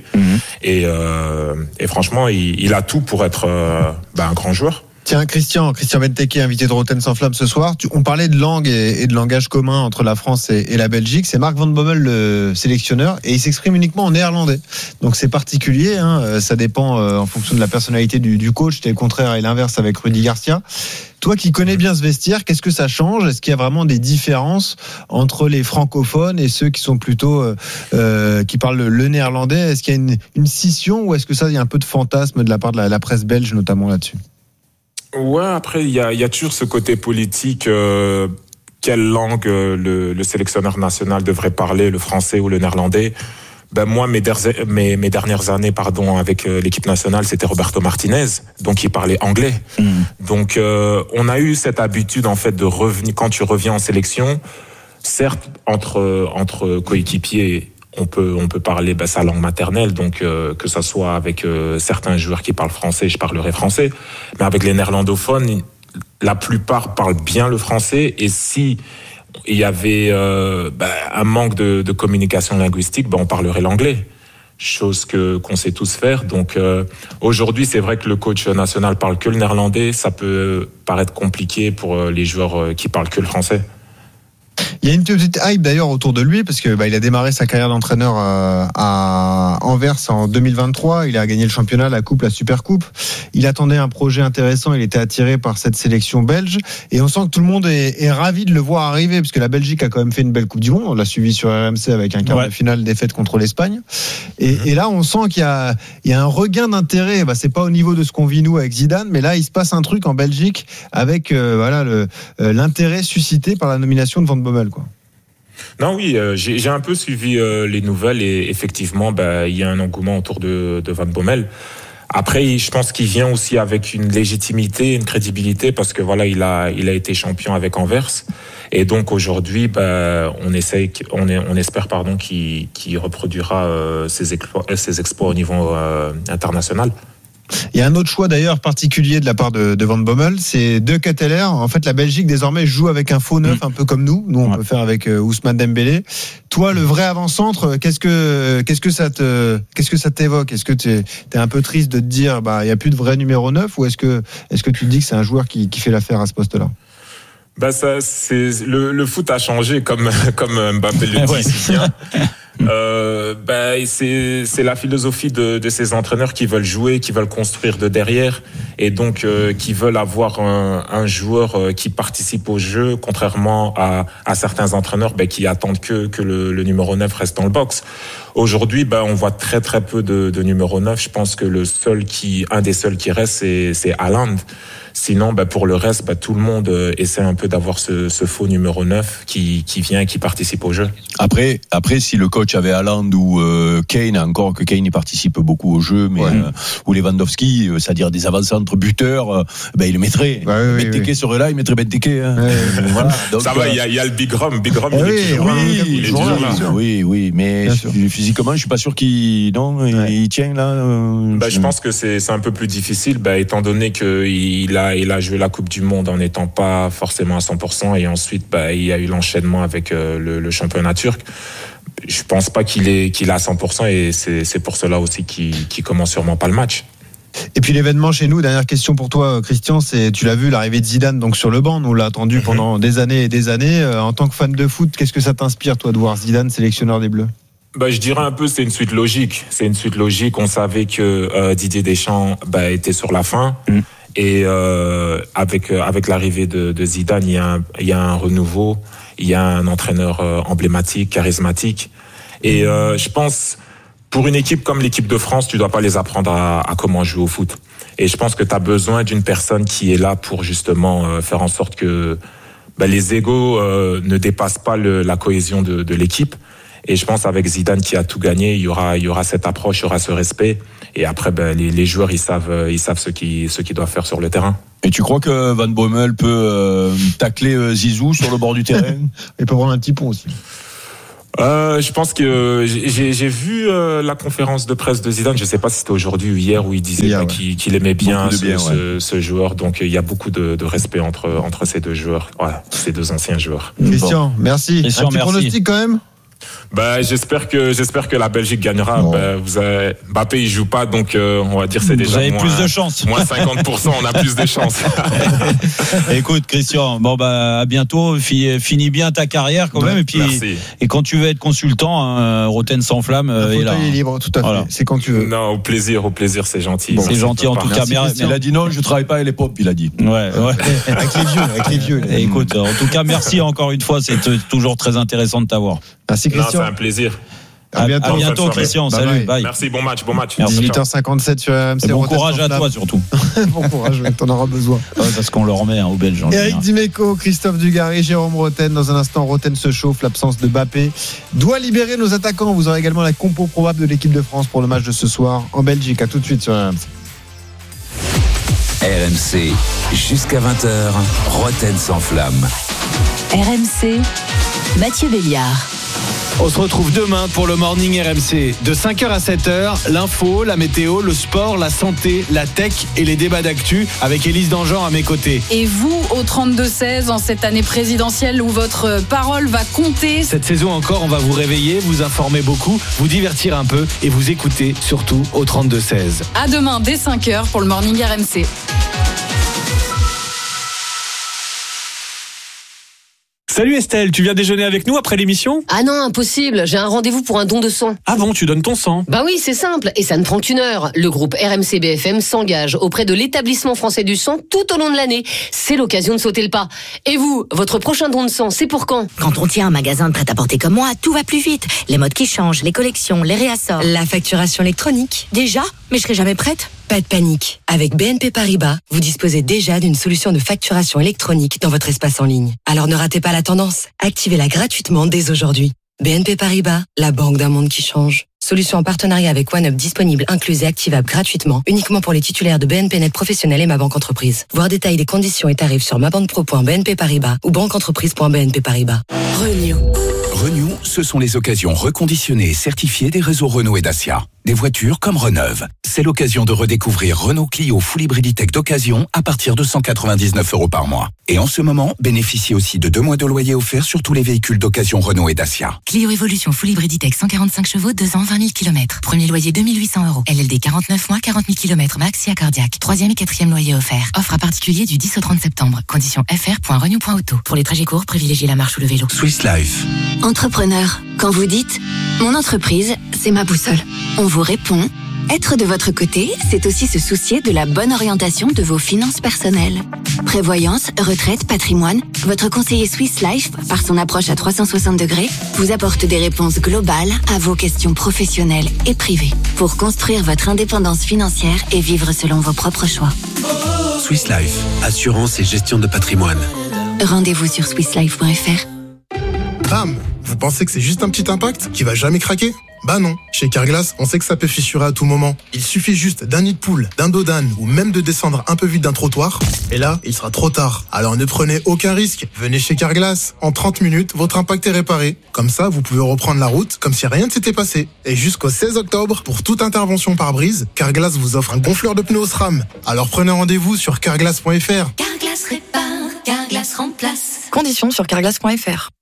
Et franchement, il a tout pour être un grand joueur. Tiens, Christian Benteke, invité de Rotten sans flamme ce soir. On parlait de langue et de langage commun entre la France et la Belgique. C'est Mark Van Bommel, le sélectionneur, et il s'exprime uniquement en néerlandais. Donc c'est particulier, ça dépend en fonction de la personnalité du coach. C'était le contraire et l'inverse avec Rudy Garcia. Toi qui connais bien ce vestiaire, qu'est-ce que ça change? Est-ce qu'il y a vraiment des différences entre les francophones et ceux qui sont plutôt qui parlent le néerlandais? Est-ce qu'il y a une scission ou est-ce que ça, il y a un peu de fantasme de la part de la presse belge notamment là-dessus? Ouais, après il y a toujours ce côté politique. Quelle langue le sélectionneur national devrait parler, le français ou le néerlandais? Moi, mes dernières années, avec l'équipe nationale, c'était Roberto Martinez, donc il parlait anglais. Donc, on a eu cette habitude en fait de revenir quand tu reviens en sélection. Certes, entre coéquipiers, on peut parler sa langue maternelle, donc que ça soit avec certains joueurs qui parlent français, je parlerai français, mais avec les néerlandophones, la plupart parlent bien le français, et si il y avait un manque de communication linguistique, on parlerait l'anglais, chose qu'on sait tous faire. Donc aujourd'hui, c'est vrai que le coach national parle que le néerlandais, ça peut paraître compliqué pour les joueurs qui parlent que le français. Il y a une petite hype d'ailleurs autour de lui parce que il a démarré sa carrière d'entraîneur à Anvers en 2023. Il a gagné le championnat, la coupe, la super coupe. Il attendait un projet intéressant. Il était attiré par cette sélection belge et on sent que tout le monde est ravi de le voir arriver parce que la Belgique a quand même fait une belle Coupe du Monde. On l'a suivi sur RMC avec un quart de finale défaite contre l'Espagne. Et là, on sent qu'il y a un regain d'intérêt. C'est pas au niveau de ce qu'on vit nous avec Zidane, mais là, il se passe un truc en Belgique avec l'intérêt suscité par la nomination de Van Bommel, quoi. Non, oui, j'ai un peu suivi les nouvelles et effectivement, il y a un engouement autour de Van Bommel. Après, je pense qu'il vient aussi avec une légitimité, une crédibilité parce que il a été champion avec Anvers et donc aujourd'hui, on espère qu'il reproduira ses exploits au niveau international. Il y a un autre choix d'ailleurs particulier de la part de Van Bommel, c'est De Ketteler. En fait, la Belgique désormais joue avec un faux neuf, un peu comme nous. Nous, on peut faire avec Ousmane Dembélé. Toi, le vrai avant-centre, qu'est-ce que ça t'évoque? Est-ce que t'es un peu triste de te dire, il y a plus de vrai numéro 9, ou est-ce que tu te dis que c'est un joueur qui fait l'affaire à ce poste-là? Le foot a changé comme Mbappé le dit si bien. C'est la philosophie de ces entraîneurs qui veulent jouer, qui veulent construire de derrière et donc qui veulent avoir un joueur qui participe au jeu, contrairement à certains entraîneurs qui attendent que le numéro 9 reste dans le box. Aujourd'hui, on voit très très peu de numéro 9. Je pense que un des seuls qui reste, c'est Haaland. Sinon, pour le reste, tout le monde essaie un peu d'avoir ce faux numéro 9 qui vient, qui participe au jeu. Après, si le coach avait Haaland ou Kane, encore que Kane y participe beaucoup au jeu, mais ou Lewandowski, c'est-à-dire des avant-centres buteurs, il le mettrait. Benteke serait là, il mettrait Benteke. Voilà. Donc, ça va, il y a le Big Rom, il est toujours là. Oui, mais physiquement, je suis pas sûr qu'il tient là. Je pense que c'est un peu plus difficile, étant donné qu'il a joué la Coupe du Monde en n'étant pas forcément à 100%, et ensuite il y a eu l'enchaînement avec le championnat turc. Je pense pas qu'il est à 100%, et c'est pour cela aussi qu'il commence sûrement pas le match. Et puis l'événement chez nous, dernière question pour toi, Christian, c'est, tu l'as vu, l'arrivée de Zidane donc sur le banc, nous on l'a attendu pendant des années et des années. En tant que fan de foot, qu'est-ce que ça t'inspire, toi, de voir Zidane sélectionneur des Bleus? Je dirais un peu, c'est une suite logique. On savait que Didier Deschamps était sur la fin. Et avec l'arrivée de Zidane, il y a un renouveau, il y a un entraîneur emblématique, charismatique. Et je pense, pour une équipe comme l'équipe de France, tu dois pas les apprendre à comment jouer au foot. Et je pense que tu as besoin d'une personne qui est là pour justement faire en sorte que les égos ne dépassent pas la cohésion de l'équipe. Et je pense avec Zidane qui a tout gagné, il y aura cette approche, il y aura ce respect. Et après, les joueurs, ils savent ce qu'ils doivent faire sur le terrain. Et tu crois que Van Bommel peut tacler Zizou sur le bord du terrain? Il peut prendre un petit pont aussi. Je pense que j'ai vu la conférence de presse de Zidane. Je sais pas si c'était aujourd'hui ou hier où il disait qu'il aimait bien ce joueur. Donc il y a beaucoup de respect entre ces deux joueurs, ces deux anciens joueurs. Christian, merci. Un petit pronostic quand même. J'espère que la Belgique gagnera. Mbappé il joue pas, donc on va dire c'est déjà. Vous avez plus de chance. Moins 50%, on a plus de chance. Écoute, Christian, à bientôt. Finis bien ta carrière quand même. Et puis, merci. Et quand tu veux être consultant, Roten sans flamme. Il est libre, tout à fait. Voilà. C'est quand tu veux. Non, au plaisir, c'est gentil. C'est gentil en tout cas. Il a dit non, je travaille pas avec les pop. Il a dit. Ouais. avec les vieux. Écoute, en tout cas, merci encore une fois. C'est toujours très intéressant de t'avoir. Merci Christian. C'est un plaisir. À bientôt Christian. Salut. Bye. Merci, bon match. 18h57 sur RMC. Bon courage à toi surtout. Bon courage, t'en auras besoin. Parce qu'on le remet aux Belges. Eric Dimeco, Christophe Dugarry, Jérôme Roten. Dans un instant, Roten se chauffe. L'absence de Mbappé doit libérer nos attaquants. Vous aurez également la compo probable de l'équipe de France pour le match de ce soir en Belgique. À tout de suite sur RMC. RMC, jusqu'à 20h, Roten sans flamme. RMC, Mathieu Béliard. On se retrouve demain pour le Morning RMC. De 5h à 7h, l'info, la météo, le sport, la santé, la tech et les débats d'actu avec Élise Dangean à mes côtés. Et vous, au 32-16, en cette année présidentielle où votre parole va compter. Cette saison encore, on va vous réveiller, vous informer beaucoup, vous divertir un peu et vous écouter surtout au 32-16. À demain dès 5h pour le Morning RMC. Salut Estelle, tu viens déjeuner avec nous après l'émission ? Ah non, impossible, j'ai un rendez-vous pour un don de sang. Ah bon, tu donnes ton sang ? Bah oui, c'est simple, et ça ne prend qu'une heure. Le groupe RMC BFM s'engage auprès de l'établissement français du sang tout au long de l'année. C'est l'occasion de sauter le pas. Et vous, votre prochain don de sang, c'est pour quand ? Quand on tient un magasin de prêt-à-porter comme moi, tout va plus vite. Les modes qui changent, les collections, les réassorts. La facturation électronique. Déjà ? Mais je serai jamais prête ? Pas de panique. Avec BNP Paribas, vous disposez déjà d'une solution de facturation électronique dans votre espace en ligne. Alors ne ratez pas la tendance. Activez-la gratuitement dès aujourd'hui. BNP Paribas, la banque d'un monde qui change. Solution en partenariat avec OneUp disponible, incluse et activable gratuitement, uniquement pour les titulaires de BNP Net Professionnel et Ma Banque Entreprise. Voir détails des conditions et tarifs sur mabanquepro.bnp Paribas ou banqueentreprise.bnp Paribas. Renew, ce sont les occasions reconditionnées et certifiées des réseaux Renault et Dacia. Des voitures comme Reneuve. C'est l'occasion de redécouvrir Renault Clio Full Hybrid Tech d'occasion à partir de 199 € par mois. Et en ce moment, bénéficiez aussi de 2 mois de loyer offert sur tous les véhicules d'occasion Renault et Dacia. Clio Evolution Full Hybrid Tech 145 chevaux, 2 ans, 20 000 km. Premier loyer 2 800 €. LLD 49 mois, 40 000 km max et accordiaque. 3e et 4e loyer offert. Offre à particulier du 10 au 30 septembre. Conditions fr.renew.auto. Pour les trajets courts, privilégiez la marche ou le vélo. Swiss Life. Entrepreneur, quand vous dites « Mon entreprise, c'est ma boussole », on vous répond « Être de votre côté, c'est aussi se soucier de la bonne orientation de vos finances personnelles. » Prévoyance, retraite, patrimoine, votre conseiller Swiss Life, par son approche à 360 degrés, vous apporte des réponses globales à vos questions professionnelles et privées pour construire votre indépendance financière et vivre selon vos propres choix. Swiss Life, assurance et gestion de patrimoine. Rendez-vous sur swisslife.fr. Bam! Vous pensez que c'est juste un petit impact qui va jamais craquer? Bah non. Chez Carglass, on sait que ça peut fissurer à tout moment. Il suffit juste d'un nid de poule, d'un dos d'âne ou même de descendre un peu vite d'un trottoir. Et là, il sera trop tard. Alors ne prenez aucun risque. Venez chez Carglass. En 30 minutes, votre impact est réparé. Comme ça, vous pouvez reprendre la route comme si rien ne s'était passé. Et jusqu'au 16 octobre, pour toute intervention pare-brise, Carglass vous offre un gonfleur de pneus SRAM. Alors prenez rendez-vous sur carglass.fr. Carglass répare, Carglass remplace. Conditions sur carglass.fr.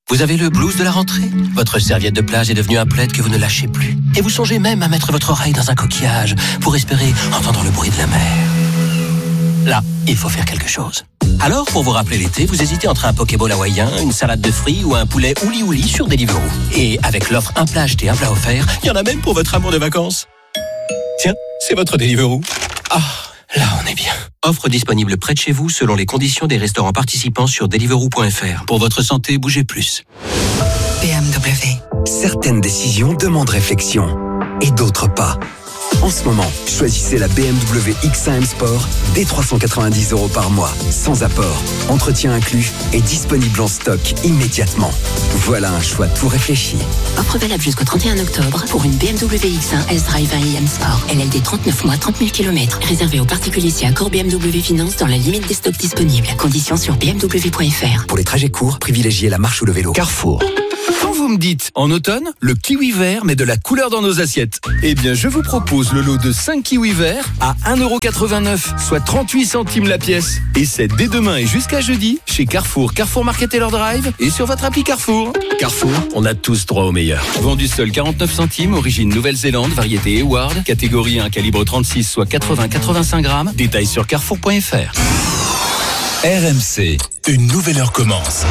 Vous avez le blues de la rentrée? Votre serviette de plage est devenue un plaid que vous ne lâchez plus. Et vous songez même à mettre votre oreille dans un coquillage pour espérer entendre le bruit de la mer. Là, il faut faire quelque chose. Alors, pour vous rappeler l'été, vous hésitez entre un Pokéball hawaïen, une salade de fruits ou un poulet ouli-ouli sur Deliveroo. Et avec l'offre un plat acheté, un plat offert, il y en a même pour votre amour de vacances. Tiens, c'est votre Deliveroo. Ah, là on est bien. Offre disponible près de chez vous selon les conditions des restaurants participants sur Deliveroo.fr. Pour votre santé, bougez plus. BMW. Certaines décisions demandent réflexion et d'autres pas. En ce moment, choisissez la BMW X1 M Sport dès 390 € par mois, sans apport, entretien inclus et disponible en stock immédiatement. Voilà un choix tout réfléchi. Offre valable jusqu'au 31 octobre pour une BMW X1 S-Drive 1 IM Sport. LLD 39 mois, 30 000 km. Réservé aux particuliers si accord BMW Finance dans la limite des stocks disponibles. Conditions sur bmw.fr. Pour les trajets courts, privilégiez la marche ou le vélo. Carrefour. Quand vous me dites, en automne, le kiwi vert met de la couleur dans nos assiettes. Eh bien, je vous propose le lot de 5 kiwis verts à 1,89 €, soit 38 centimes la pièce. Et c'est dès demain et jusqu'à jeudi, chez Carrefour, Carrefour Market Taylor Drive et sur votre appli Carrefour. Carrefour, on a tous droit au meilleur. Vendu seul 49 centimes, origine Nouvelle-Zélande, variété Eward, catégorie 1, calibre 36, soit 80-85 grammes. Détails sur carrefour.fr. RMC, une nouvelle heure commence.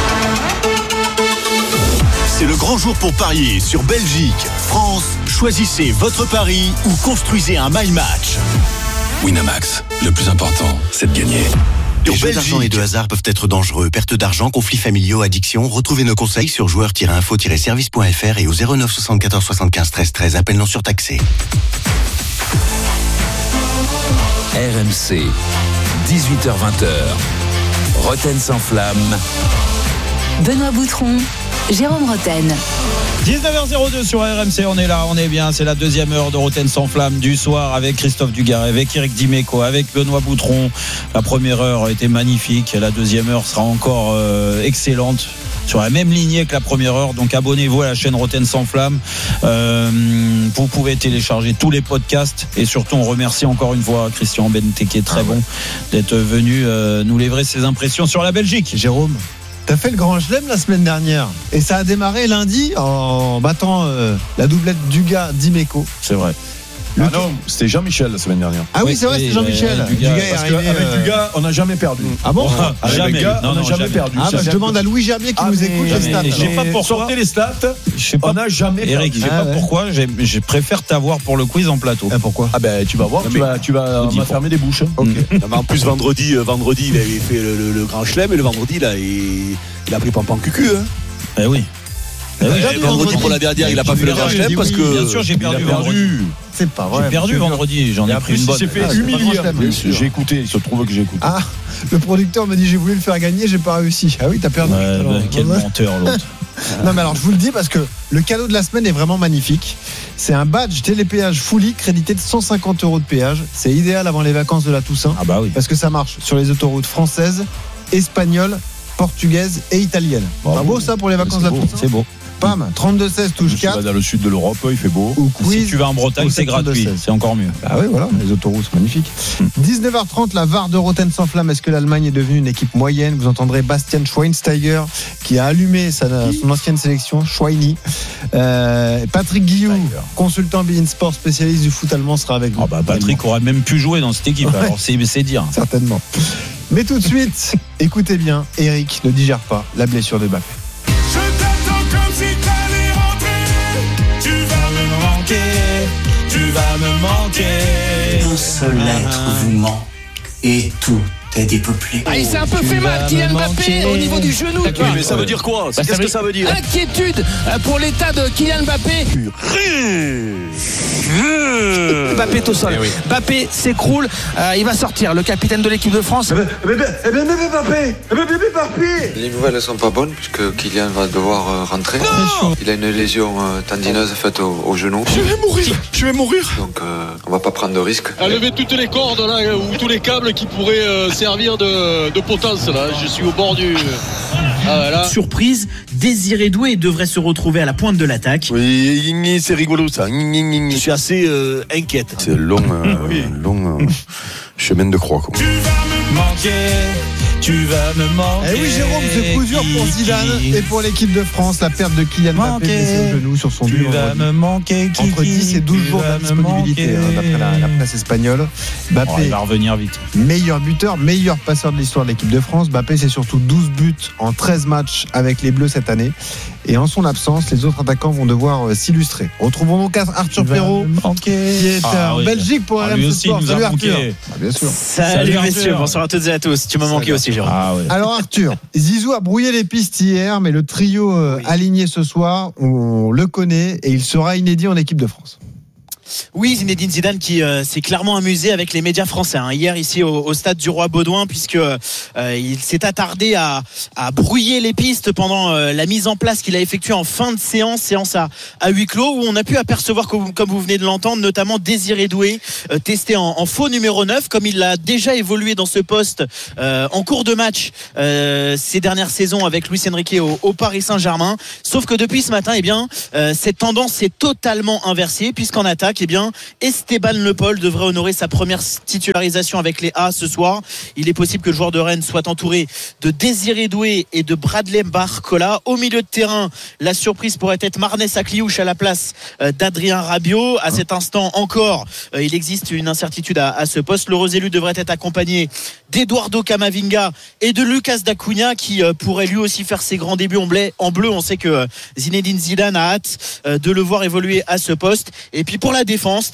C'est le grand jour pour parier sur Belgique, France. Choisissez votre pari ou construisez un My Match. Winamax, le plus important, c'est de gagner. Les jeux d'argent et de hasard peuvent être dangereux. Perte d'argent, conflits familiaux, addiction. Retrouvez nos conseils sur joueurs-info-service.fr et au 09 74 75 13 13. Appel non surtaxé. RMC, 18h-20h. Roten sans flamme. Benoît Boutron, Jérôme Roten. 19h02 sur RMC, on est là, on est bien. C'est la deuxième heure de Roten sans flamme du soir avec Christophe Dugarry, avec Eric Dimeco, avec Benoît Boutron. La première heure était magnifique, la deuxième heure sera encore excellente, sur la même lignée que la première heure. Donc abonnez-vous à la chaîne Roten sans flamme. Vous pouvez télécharger tous les podcasts et surtout on remercie encore une fois Christian Benteke, très bon d'être venu nous livrer ses impressions sur la Belgique. Jérôme, t'as fait le grand chelem la semaine dernière et ça a démarré lundi en battant la doublette Dugas-Dimeco. C'est vrai. Ah non, c'était Jean-Michel la semaine dernière. Ah oui, c'est vrai, c'était Jean-Michel. Dugas est arrivé. Avec Dugas, on n'a jamais perdu. Ah bon? Jamais. Dugas, on n'a jamais perdu. Ah bah, je demande à Louis Gerbier qui nous écoute les stats. Je sais pas pourquoi. Sortez les stats. On n'a jamais perdu. Eric, je sais pas pourquoi. Je préfère t'avoir pour le quiz en plateau. Pourquoi? Ah ben tu vas voir. Tu vas fermer des bouches. Okay. En plus vendredi, il avait fait le grand chelem et le vendredi là, il a pris pampan cucu. Eh oui. Vendredi pour la dernière, il a pas fait le grand chelem parce que. Bien sûr, j'ai perdu vendredi. C'est pas vrai. J'ai perdu vendredi, j'en ai pris une bonne. Il s'est fait humilier. J'ai écouté, il se trouve que j'ai écouté. Ah, le producteur me dit j'ai voulu le faire gagner, j'ai pas réussi. Ah oui, t'as perdu. Quel menteur l'autre. Non mais alors je vous le dis parce que le cadeau de la semaine est vraiment magnifique. C'est un badge télépéage Fully crédité de 150 € de péage. C'est idéal avant les vacances de la Toussaint. Ah bah oui. Parce que ça marche sur les autoroutes françaises, espagnoles, portugaises et italiennes. Pas beau ça pour les vacances de la Toussaint? C'est beau. Pam, 32-16 touche 4. Dans le sud de l'Europe, il fait beau. Ou quiz, si tu vas en Bretagne, c'est gratuit. C'est encore mieux. Ah oui, voilà, les autoroutes, c'est magnifique. 19h30, la VAR de Roten sans flamme. Est-ce que l'Allemagne est devenue une équipe moyenne? Vous entendrez Bastian Schweinsteiger qui a allumé son ancienne sélection, Schweini. Patrick Guillou, consultant beIN Sport, spécialiste du foot allemand, sera avec nous. Patrick aurait même pu jouer dans cette équipe, alors c'est dire. Certainement. Mais tout de suite, écoutez bien, Eric ne digère pas la blessure de Mbappé. Tu vas me manquer. Un seul être vous manque et tout est dépeuplé. Ah, il s'est un peu fait mal, Kylian Mbappé, au niveau du genou. Mais ça veut dire quoi? Qu'est-ce que ça veut dire? Inquiétude pour l'état de Kylian Mbappé. Mbappé est au sol. Mbappé s'écroule. Il va sortir, le capitaine de l'équipe de France. Mbappé. Les nouvelles ne sont pas bonnes puisque Kylian va devoir rentrer. Il a une lésion tendineuse faite au genou. Je vais mourir. Donc on va pas prendre de risques. À lever toutes les cordes là, ou tous les câbles qui pourraient servir de potence là. Je suis au bord du. Voilà. Surprise, Désiré Doué devrait se retrouver à la pointe de l'attaque. Oui, c'est rigolo ça. Je suis assez inquiète. C'est long chemin de croix quoi. manquer. Tu vas me manquer. Eh oui, Jérôme, ce coup dur pour Zidane et pour l'équipe de France. La perte de Kylian Mbappé blessé au genou sur son but. Tu vas me manquer. Entre 10 et 12 jours d'indisponibilité, d'après la presse espagnole. Mbappé, il va revenir vite. Meilleur buteur, meilleur passeur de l'histoire de l'équipe de France. Mbappé, c'est surtout 12 buts en 13 matchs avec les Bleus cette année. Et en son absence, les autres attaquants vont devoir s'illustrer. Retrouvons donc Arthur Perrault, qui est en Belgique pour RMC Sport. Salut Arthur. Bien sûr. Salut messieurs, bonsoir à toutes et à tous. Tu m'as manqué aussi, Jérôme. Alors Arthur, Zizou a brouillé les pistes hier, mais le trio aligné ce soir, on le connaît et il sera inédit en équipe de France. Oui, Zinedine Zidane qui s'est clairement amusé avec les médias français hier ici au stade du Roi Baudouin, puisque il s'est attardé à brouiller les pistes pendant la mise en place qu'il a effectuée en fin de séance à huis clos, où on a pu apercevoir, comme vous venez de l'entendre, notamment Désiré Doué testé en faux numéro 9, comme il a déjà évolué dans ce poste en cours de match ces dernières saisons avec Luis Enrique au Paris Saint-Germain. Sauf que depuis ce matin, cette tendance s'est totalement inversée, puisqu'en attaque, Esteban Le Paul devrait honorer sa première titularisation avec les A ce soir. Il est possible que le joueur de Rennes soit entouré de Désiré Doué et de Bradley Barcola. Au milieu de terrain, la surprise pourrait être Marnès Akliouche à la place d'Adrien Rabiot. À cet instant encore, il existe une incertitude à ce poste. Le Roselu devrait être accompagné d'Eduardo Camavinga et de Lucas Dacunia, qui pourrait lui aussi faire ses grands débuts en bleu. On sait que Zinedine Zidane a hâte de le voir évoluer à ce poste. Et puis pour la défense,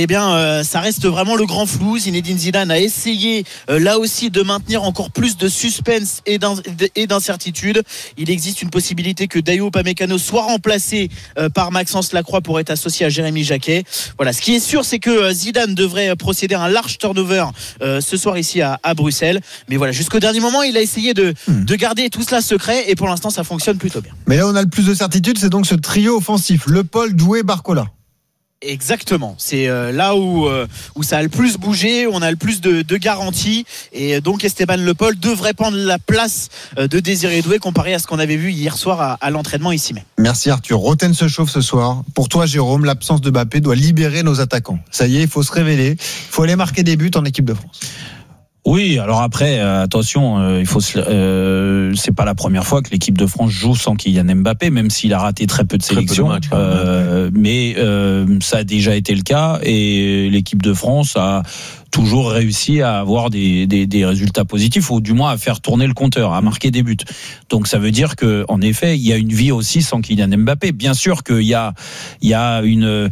ça reste vraiment le grand flou. Zinedine Zidane a essayé là aussi de maintenir encore plus de suspense et d'incertitude. Il existe une possibilité que Dayo Upamecano soit remplacé par Maxence Lacroix pour être associé à Jérémy Jacquet. Voilà, ce qui est sûr, c'est que Zidane devrait procéder à un large turnover ce soir ici à Bruxelles. Mais voilà, jusqu'au dernier moment, il a essayé de garder tout cela secret, et pour l'instant, ça fonctionne plutôt bien. Mais là, on a le plus de certitude, c'est donc ce trio offensif: Le Paul, Doué, Barcola. Exactement, c'est là où ça a le plus bougé, on a le plus de garanties, et donc Esteban Le Paul devrait prendre la place de Désiré Doué comparé à ce qu'on avait vu hier soir à l'entraînement ici même. Merci Arthur. Roten se chauffe ce soir. Pour toi Jérôme, l'absence de Mbappé doit libérer nos attaquants. Ça y est, il faut se révéler, il faut aller marquer des buts en équipe de France. Oui, alors après, attention, c'est pas la première fois que l'équipe de France joue sans Kylian Mbappé, même s'il a raté très peu de sélections. Mais ça a déjà été le cas, et l'équipe de France a toujours réussi à avoir des résultats positifs, ou du moins à faire tourner le compteur, à marquer des buts. Donc ça veut dire que, en effet, il y a une vie aussi sans Kylian Mbappé. Bien sûr qu'il y a une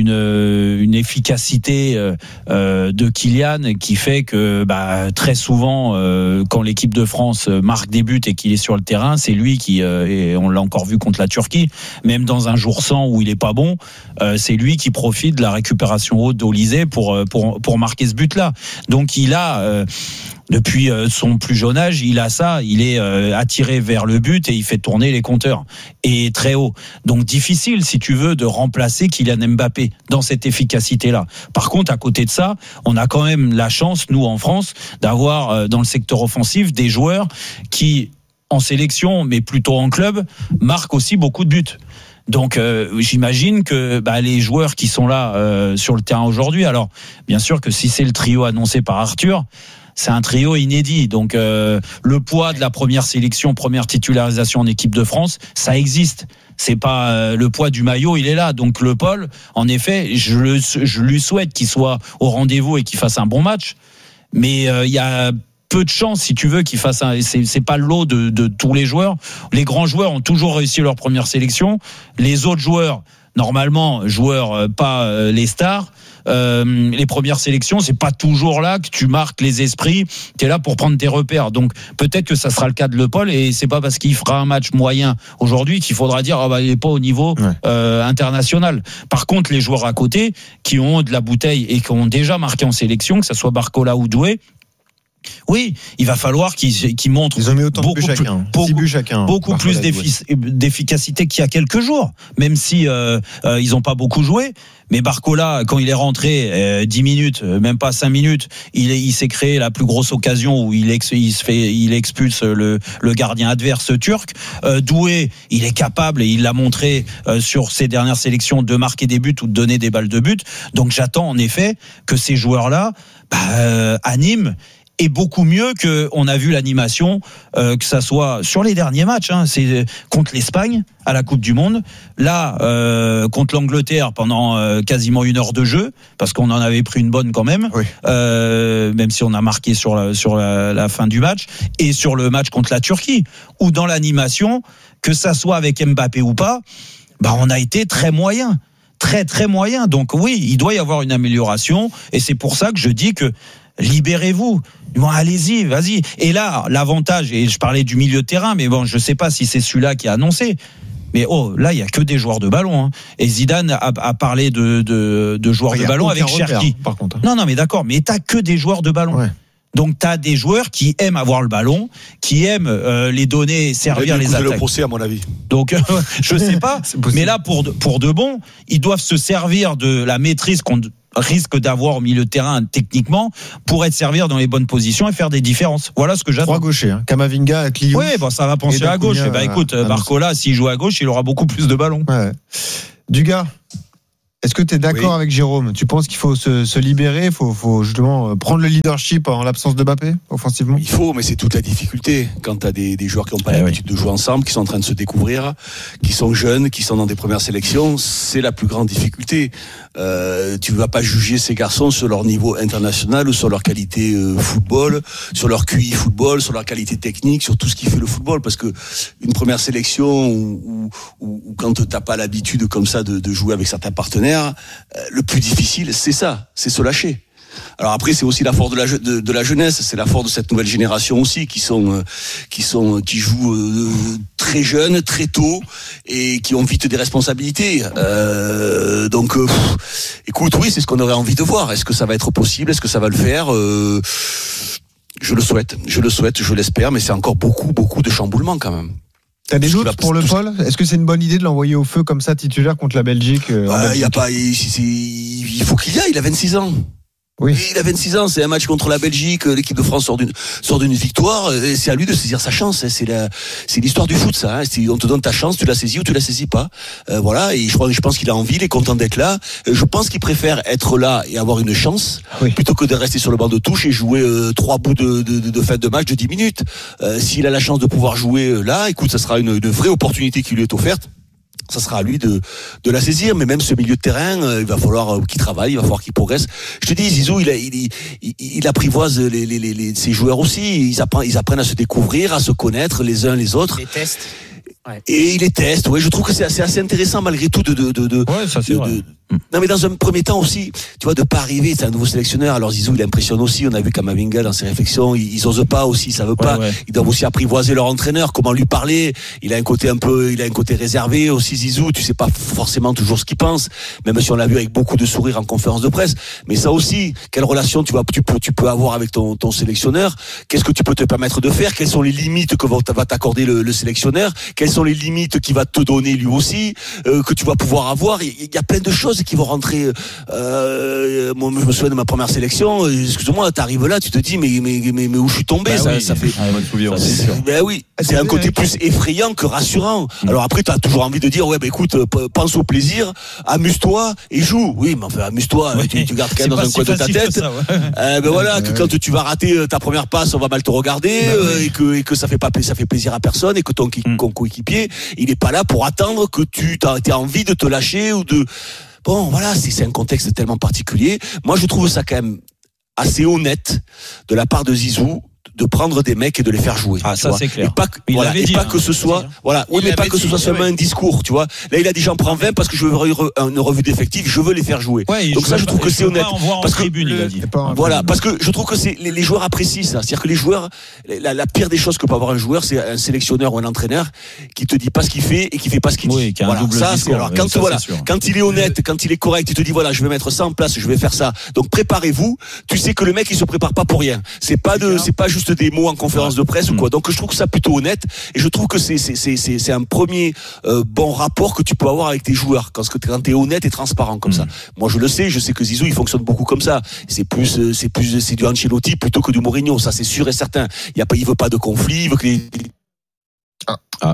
efficacité de Kylian qui fait que très souvent, quand l'équipe de France marque des buts et qu'il est sur le terrain, c'est lui qui, et on l'a encore vu contre la Turquie, même dans un jour sans où il est pas bon, c'est lui qui profite de la récupération haute d'Olysée pour marquer ce but là. Donc il a depuis son plus jeune âge, il a ça, il est attiré vers le but et il fait tourner les compteurs, et très haut. Donc difficile, si tu veux, de remplacer Kylian Mbappé dans cette efficacité-là. Par contre, à côté de ça, on a quand même la chance, nous en France, d'avoir dans le secteur offensif des joueurs qui, en sélection, mais plutôt en club, marquent aussi beaucoup de buts. Donc j'imagine que les joueurs qui sont là sur le terrain aujourd'hui, alors bien sûr que si c'est le trio annoncé par Arthur, c'est un trio inédit. Donc le poids de la première sélection, première titularisation en équipe de France, ça existe. C'est pas le poids du maillot, il est là. Donc Le Paul, en effet, je lui souhaite qu'il soit au rendez-vous et qu'il fasse un bon match. Mais il y a peu de chance, si tu veux, qu'il fasse c'est pas le lot de tous les joueurs. Les grands joueurs ont toujours réussi leur première sélection. Les autres joueurs, normalement, pas les stars, les premières sélections, c'est pas toujours là que tu marques les esprits, t'es là pour prendre tes repères. Donc peut-être que ça sera le cas de Le Paul, et c'est pas parce qu'il fera un match moyen aujourd'hui qu'il faudra dire il est pas au niveau international. Par contre, les joueurs à côté qui ont de la bouteille et qui ont déjà marqué en sélection, que ça soit Barcola ou Doué, oui, il va falloir qu'ils montrent beaucoup plus d'efficacité qu'il y a quelques jours, même si ils n'ont pas beaucoup joué. Mais Barcola, quand il est rentré 10 minutes, même pas 5 minutes, il s'est créé la plus grosse occasion où il expulse le gardien adverse turc. Doué, il est capable, et il l'a montré sur ses dernières sélections, de marquer des buts ou de donner des balles de but. Donc j'attends en effet que ces joueurs-là animent est beaucoup mieux que on a vu l'animation, que ça soit sur les derniers matchs, c'est contre l'Espagne à la Coupe du Monde, là contre l'Angleterre pendant quasiment 1 heure de jeu, parce qu'on en avait pris une bonne quand même, même si on a marqué sur la fin du match, et sur le match contre la Turquie, où dans l'animation, que ça soit avec Mbappé ou pas, on a été très moyen. Très très moyen. Donc oui, il doit y avoir une amélioration, et c'est pour ça que je dis que libérez-vous. Allez-y, vas-y. Et là, l'avantage, et je parlais du milieu de terrain, mais je sais pas si c'est celui-là qui a annoncé. Mais là, il y a que des joueurs de ballon. Et Zidane a parlé de joueurs de ballon avec Cherki. Par contre. Non, mais d'accord. Mais t'as que des joueurs de ballon. Ouais. Donc t'as des joueurs qui aiment avoir le ballon, qui aiment les donner, servir les attaques. Le procès à mon avis. Donc je sais pas, mais là pour de bon, ils doivent se servir de la maîtrise qu'on risque d'avoir au milieu de terrain techniquement pour être servir dans les bonnes positions et faire des différences. Voilà ce que j'attends. 3 gauchers, Camavinga, Clio. Oui, ça va penser à gauche. Écoute, Barcola, s'il joue à gauche, il aura beaucoup plus de ballons. Ouais. Dugas. Est-ce que tu es d'accord avec Jérôme ? Tu penses qu'il faut se libérer, il faut justement prendre le leadership en l'absence de Mbappé, offensivement ? Il faut, mais c'est toute la difficulté. Quand tu as des joueurs qui n'ont pas l'habitude de jouer ensemble, qui sont en train de se découvrir, qui sont jeunes, qui sont dans des premières sélections, c'est la plus grande difficulté. Tu ne vas pas juger ces garçons sur leur niveau international ou sur leur qualité football, sur leur QI football, sur leur qualité technique, sur tout ce qui fait le football. Parce que une première sélection où quand tu n'as pas l'habitude comme ça de jouer avec certains partenaires, le plus difficile, c'est ça, c'est se lâcher. Alors après, c'est aussi la force de la jeunesse, c'est la force de cette nouvelle génération aussi, qui jouent très jeunes, très tôt, et qui ont vite des responsabilités. Donc, écoute, oui, c'est ce qu'on aurait envie de voir. Est-ce que ça va être possible ? Est-ce que ça va le faire ? Je le souhaite, je l'espère, mais c'est encore beaucoup de chamboulements quand même. T'as des doutes pour le Paul ? Est-ce que c'est une bonne idée de l'envoyer au feu comme ça titulaire contre la Belgique ? Il faut qu'il y aille, il a 26 ans. Oui. Il a 26 ans, c'est un match contre la Belgique, l'équipe de France sort d'une victoire, et c'est à lui de saisir sa chance. C'est l'histoire du foot, ça. On te donne ta chance, tu la saisis ou tu la saisis pas. Voilà, et je pense qu'il a envie, il est content d'être là. Je pense qu'il préfère être là et avoir une chance, plutôt que de rester sur le banc de touche et jouer 3 bouts de fin de match de 10 minutes. S'il a la chance de pouvoir jouer là, écoute, ça sera une vraie opportunité qui lui est offerte. Ça sera à lui de la saisir, mais même ce milieu de terrain, il va falloir qu'il travaille, il va falloir qu'il progresse. Je te dis, Zizou, il apprivoise ses joueurs aussi. Ils apprennent à se découvrir, à se connaître les uns les autres. Les tests. Ouais. Et il les teste. Ouais, je trouve que c'est assez intéressant malgré tout Ouais, ça c'est vrai. Non, mais dans un premier temps aussi, tu vois, de pas arriver, c'est un nouveau sélectionneur. Alors Zizou, il impressionne aussi. On a vu Camavinga dans ses réflexions, ils osent pas aussi, ils savent pas. Ouais. Ils doivent aussi apprivoiser leur entraîneur, comment lui parler. Il a un côté réservé aussi, Zizou. Tu sais pas forcément toujours ce qu'il pense, même si on l'a vu avec beaucoup de sourires en conférence de presse. Mais ça aussi, quelle relation tu peux avoir avec ton sélectionneur? Qu'est-ce que tu peux te permettre de faire? Quelles sont les limites que va t'accorder le sélectionneur? Quelles sont les limites qu'il va te donner lui aussi, que tu vas pouvoir avoir? Il y a plein de choses qui vont rentrer. Moi, je me souviens de ma première sélection. Excuse-moi, t'arrives là, tu te dis mais où je suis tombé? Ça fait. C'est un côté plus effrayant que rassurant. Alors après, t'as toujours envie de dire écoute, pense au plaisir, amuse-toi et joue. Oui, mais enfin, amuse-toi. Tu gardes quand même dans un coin de ta tête. Que quand tu vas rater ta première passe, on va mal te regarder et que ça fait plaisir à personne et que ton coéquipier, il est pas là pour attendre que tu aies envie de te lâcher ou de. Bon, voilà, c'est un contexte tellement particulier. Moi, je trouve ça quand même assez honnête de la part de Zizou de prendre des mecs et de les faire jouer. Ah, ça c'est clair. Et pas que ce soit, seulement un discours, tu vois. Là, il a dit j'en prends 20 parce que je veux une revue d'effectifs, je veux les faire jouer. Donc ça, je trouve que c'est honnête. Parce que je trouve que c'est les joueurs apprécient ça. C'est-à-dire que les joueurs, la pire des choses que peut avoir un joueur, c'est un sélectionneur ou un entraîneur qui te dit pas ce qu'il fait et qui fait pas ce qu'il dit. Voilà, ça c'est alors quand il est honnête, quand il est correct, il te dit voilà, je vais mettre ça en place, je vais faire ça. Donc préparez-vous. Tu sais que le mec il se prépare pas pour rien. C'est pas juste des mots en conférence de presse ou quoi. Donc je trouve que ça plutôt honnête et je trouve que c'est un premier bon rapport que tu peux avoir avec tes joueurs quand t'es honnête et transparent comme ça. Moi je sais que Zizou il fonctionne beaucoup comme ça. C'est du Ancelotti plutôt que du Mourinho, ça c'est sûr et certain. Il veut pas de conflit, il veut que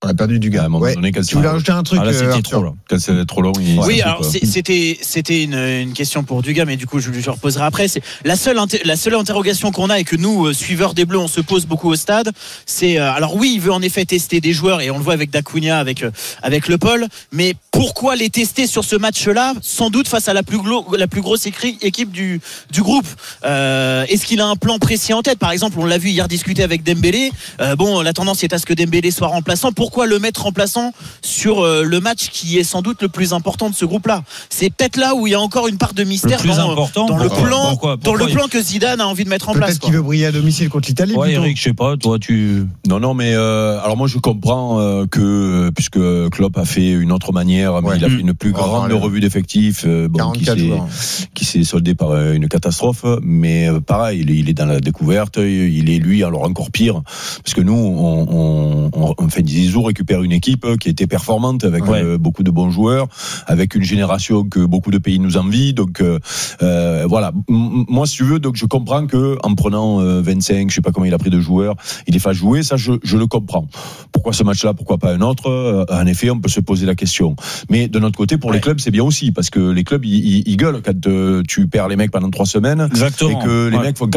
On a perdu du gars. À un moment donné, tu voulais rajouter un truc? Là, c'était trop long. Quand c'est trop long. Oui, alors c'était une question pour Dugas, mais du coup je lui reposerai après. C'est la seule interrogation qu'on a et que nous, suiveurs des Bleus, on se pose beaucoup au stade. C'est alors oui, il veut en effet tester des joueurs et on le voit avec Dacunia, avec Le Paul, mais pourquoi les tester sur ce match-là, sans doute face à la plus grosse équipe du groupe? Est-ce qu'il a un plan précis en tête? Par exemple, on l'a vu hier discuter avec Dembélé. La tendance est à ce que Dembélé soit remplaçant. Pourquoi le mettre remplaçant sur le match qui est sans doute le plus important de ce groupe-là? C'est peut-être là où il y a encore une part de mystère dans le plan que Zidane a envie de mettre en place. Peut-être qu'il veut briller à domicile contre l'Italie. Ouais, Eric, je sais pas, toi tu... Non, mais alors moi je comprends que puisque Klopp a fait une autre manière, mais il a fait une plus grande revue d'effectifs, qui s'est soldée par une catastrophe. Mais pareil, il est dans la découverte. Il est lui, alors encore pire, parce que nous, on fait Zizou récupère une équipe qui était performante avec beaucoup de bons joueurs, avec une génération que beaucoup de pays nous envient. Donc voilà. Moi, si tu veux, donc je comprends que en prenant 25, je sais pas comment il a pris de joueurs, il les fasse jouer. Ça, je le comprends. Pourquoi ce match-là? Pourquoi pas un autre? En effet, on peut se poser la question. Mais de notre côté, pour les clubs, c'est bien aussi parce que les clubs ils gueulent quand tu perds les mecs pendant 3 semaines. Exactement. Et que les mecs font